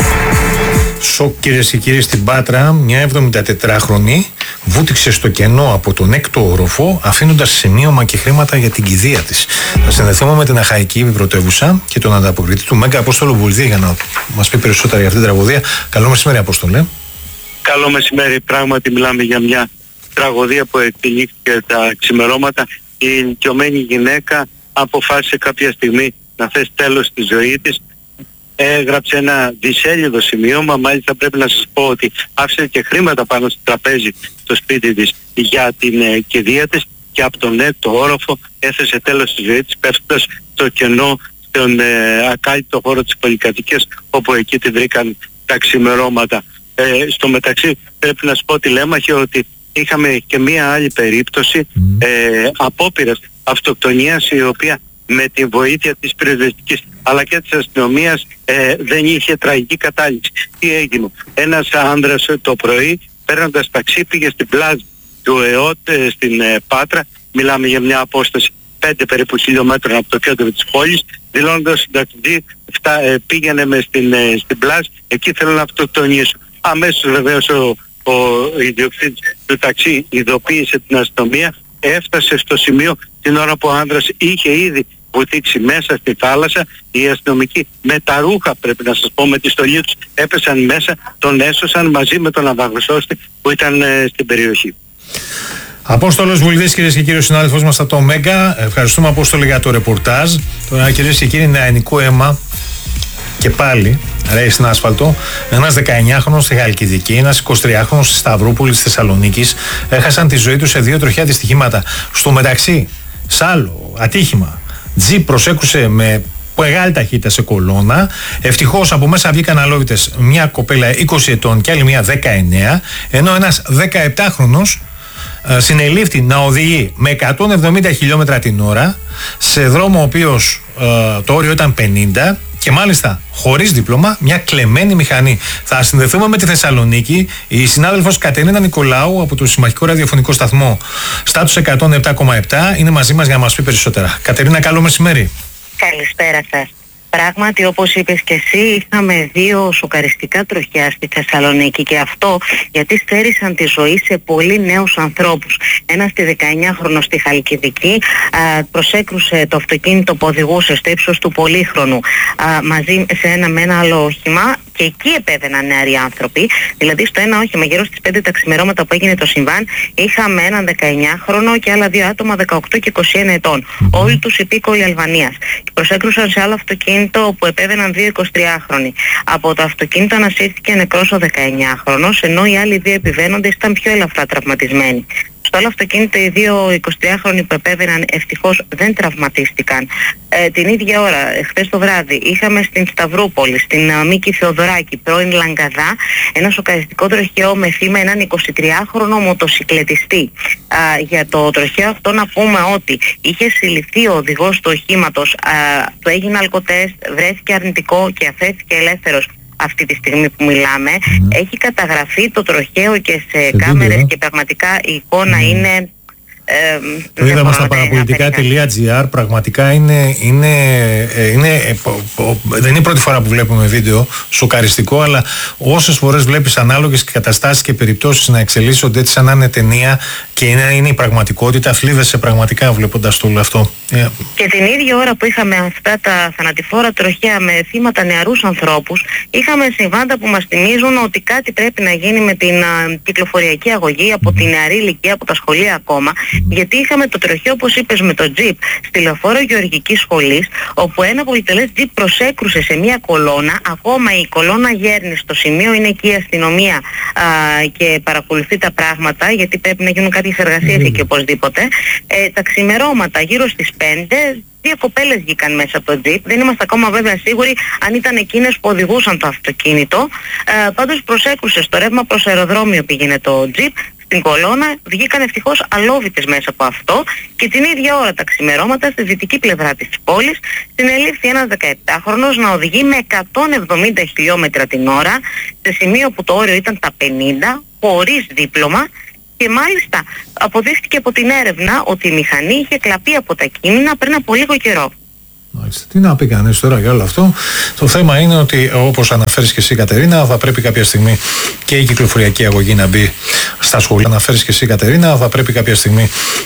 Σοκ, κυρίες και κύριοι, στην Πάτρα, μια εβδομηντατετράχρονη βούτυξε στο κενό από τον έκτο όροφο, αφήνοντας σημείωμα και χρήματα για την κηδεία της. Θα συνδεθούμε με την αχαϊκή πρωτεύουσα και τον ανταποκριτή του Μέγκα Απόστολο Βουλδί για να μας πει περισσότερα για αυτή την τραγωδία. Καλό μεσημέρι, Απόστολε. Καλό μεσημέρι. Πράγματι, μιλάμε για μια τραγωδία που εκτελήθηκε τα ξημερώματα. Η ηλικιωμένη γυναίκα αποφάσισε κάποια στιγμή να θέσει τέλος στη ζωή της. Έγραψε ένα δισέλιδο σημείωμα, μάλιστα πρέπει να σας πω ότι άφησε και χρήματα πάνω στο τραπέζι στο σπίτι της για την ε, κηδεία της και από τον έκτο όροφο έθεσε τέλος στη ζωή της, πέφτοντας στο κενό στον ε, ακάλυπτο χώρο της πολυκατοικίας, όπου εκεί την βρήκαν τα ξημερώματα. Ε, στο μεταξύ πρέπει να σας πω, τηλέμαχε, ότι είχαμε και μία άλλη περίπτωση ε, απόπειρας αυτοκτονίας, η οποία με τη βοήθεια της πυροσβεστικής αλλά και της αστυνομίας ε, δεν είχε τραγική κατάληξη. Τι έγινε? Ένας άνδρας το πρωί, παίρνοντας ταξί, πήγε στην πλάζ του ΕΟΤ ε, στην ε, Πάτρα. Μιλάμε για μια απόσταση πέντε περίπου χιλιόμετρων από το κέντρο της πόλης. Δηλώνοντας στον ταξιτζή, ε, πήγαινε με στην, ε, στην πλάζ, εκεί θέλω να αυτοκτονήσω. Αμέσως βεβαίως ο, ο ιδιοκτήτης του ταξί ειδοποίησε την αστυνομία, έφτασε στο σημείο την ώρα που ο άνδρας είχε ήδη βουτήξει μέσα στη θάλασσα. Οι αστυνομικοί με τα ρούχα, πρέπει να σας πω, με τη στολή τους έπεσαν μέσα, τον έσωσαν μαζί με τον αμαγνωσώστη που ήταν ε, στην περιοχή. Απόστολος Βουλίδης, κυρίες και κύριοι, συνάδελφος μας από το Μέγκα. Ευχαριστούμε, Απόστολη, για το ρεπορτάζ. Τώρα, κυρίες και κύριοι, νεανικό αίμα και πάλι ρέει στην άσφαλτο. Ένας δεκαεννιάχρονος στη Χαλκιδική, ένας εικοσιτριάχρονος στη Σταυρούπολη της Θεσσαλονίκης έχασαν τη ζωή τους σε δύο τροχαία δυστυχήματα. Στο μεταξύ, σ' άλλο ατύχημα, τζιπ προσέκρουσε με μεγάλη ταχύτητα σε κολόνα. Ευτυχώς από μέσα βγήκαν αλόβητες μια κοπέλα είκοσι ετών και άλλη μια δεκαεννέα, ενώ ένας δεκαεπτάχρονος συνελήφθη να οδηγεί με εκατόν εβδομήντα χιλιόμετρα την ώρα σε δρόμο ο οποίος ε, το όριο ήταν πενήντα και μάλιστα χωρίς δίπλωμα, μια κλεμμένη μηχανή. Θα συνδεθούμε με τη Θεσσαλονίκη. Η συνάδελφος Κατερίνα Νικολάου από το Συμμαχικό Ραδιοφωνικό Σταθμό Στάτους εκατόν επτά κόμμα επτά είναι μαζί μας για να μας πει περισσότερα. Κατερίνα, καλό μεσημέρι. Καλησπέρα σας. Πράγματι, όπως είπες και εσύ, είχαμε δύο σοκαριστικά τροχιά στη Θεσσαλονίκη, και αυτό γιατί στέρισαν τη ζωή σε πολύ νέους ανθρώπους. Ένας τη δεκαεννιάχρονο στη Χαλκιδική α, προσέκρουσε το αυτοκίνητο που οδηγούσε στο ύψος του Πολύχρονου α, μαζί σε ένα με ένα άλλο όχημα, και εκεί επέβαιναν νεαροί άνθρωποι. Δηλαδή, στο ένα όχημα, γύρω στις πέντε τα ξημερώματα που έγινε το συμβάν, είχαμε έναν δεκαεννιάχρονο και άλλα δύο άτομα δεκαοκτώ και είκοσι ένα ετών. Mm-hmm. Όλοι τους υπήκοοι Αλβανίας. Και προσέκρουσαν σε άλλο αυτοκίνητο που επέβαιναν δύο εικοσιτριάχρονοι. Από το αυτοκίνητο ανασύρθηκε νεκρός ο δεκαεννιάχρονος, ενώ οι άλλοι δύο επιβαίνοντες ήταν πιο ελαφρά τραυματισμένοι. Στο άλλο αυτοκίνητο οι δύο εικοσιτριάχρονοι που επέβαιναν ευτυχώς δεν τραυματίστηκαν. Ε, την ίδια ώρα, χθες το βράδυ, είχαμε στην Σταυρούπολη, στην uh, Μίκη Θεοδωράκη, πρώην Λαγκαδά, ένα σοκαριστικό τροχαίο με θύμα έναν εικοσιτριάχρονο μοτοσικλετιστή. Uh, για το τροχαίο αυτό να πούμε ότι είχε συλληφθεί ο οδηγός του οχήματος, uh, του έγινε αλκοτέστ, βρέθηκε αρνητικό και αφέθηκε ελεύθερος αυτή τη στιγμή που μιλάμε. Mm. Έχει καταγραφεί το τροχαίο και σε, σε κάμερες βίντεο, και πραγματικά η εικόνα mm. είναι... Ε, το είδαμε στα παραπολιτικά τελεία τζι άρ. Πραγματικά είναι, είναι, είναι, ε, δεν είναι η πρώτη φορά που βλέπουμε βίντεο σοκαριστικό, αλλά όσες φορές βλέπεις ανάλογες καταστάσεις και περιπτώσεις να εξελίσσονται έτσι σαν να είναι ταινία και είναι, είναι η πραγματικότητα, θλίβεσαι πραγματικά βλέποντας το όλο αυτό. Yeah. Και την ίδια ώρα που είχαμε αυτά τα θανατηφόρα τροχαία με θύματα νεαρούς ανθρώπους, είχαμε συμβάντα που μας θυμίζουν ότι κάτι πρέπει να γίνει με την α, κυκλοφοριακή αγωγή από mm. την νεαρή ηλικία, από τα σχολεία ακόμα. Mm. Γιατί είχαμε το τροχαίο, όπως είπες, με το τζιπ στη λεωφόρο Γεωργικής Σχολής, όπου ένα πολυτελές τζιπ προσέκρουσε σε μια κολόνα. Ακόμα η κολόνα γέρνει στο σημείο, είναι εκεί η αστυνομία α, και παρακολουθεί τα πράγματα, γιατί πρέπει να γίνουν κάποιες εργασίες mm. εκεί οπωσδήποτε. Ε, τα ξημερώματα γύρω στις πέντε, δύο κοπέλες βγήκαν μέσα από το τζιπ. Δεν είμαστε ακόμα βέβαια σίγουροι αν ήταν εκείνες που οδηγούσαν το αυτοκίνητο. Ε, πάντως προσέκρουσε στο ρεύμα προς αεροδρόμιο, πήγαινε το τζιπ. Στην κολόνα βγήκαν ευτυχώς αλόβητες μέσα από αυτό, και την ίδια ώρα τα ξημερώματα στη δυτική πλευρά της πόλης συνελήφθη ένας δεκαεπτάχρονος να οδηγεί με εκατόν εβδομήντα χιλιόμετρα την ώρα σε σημείο που το όριο ήταν τα πενήντα, χωρίς δίπλωμα, και μάλιστα αποδείχθηκε από την έρευνα ότι η μηχανή είχε κλαπεί από τα κείμενα πριν από λίγο καιρό. Μάλιστα. Τι να πει κανείς τώρα για όλο αυτό. Το θέμα είναι ότι, όπως αναφέρεις και εσύ, Κατερίνα, θα πρέπει κάποια στιγμή και η κυκλοφοριακή αγωγή να μπει στα σχολεία. Αναφέρεις και εσύ, Κατερίνα, θα πρέπει κάποια στιγμή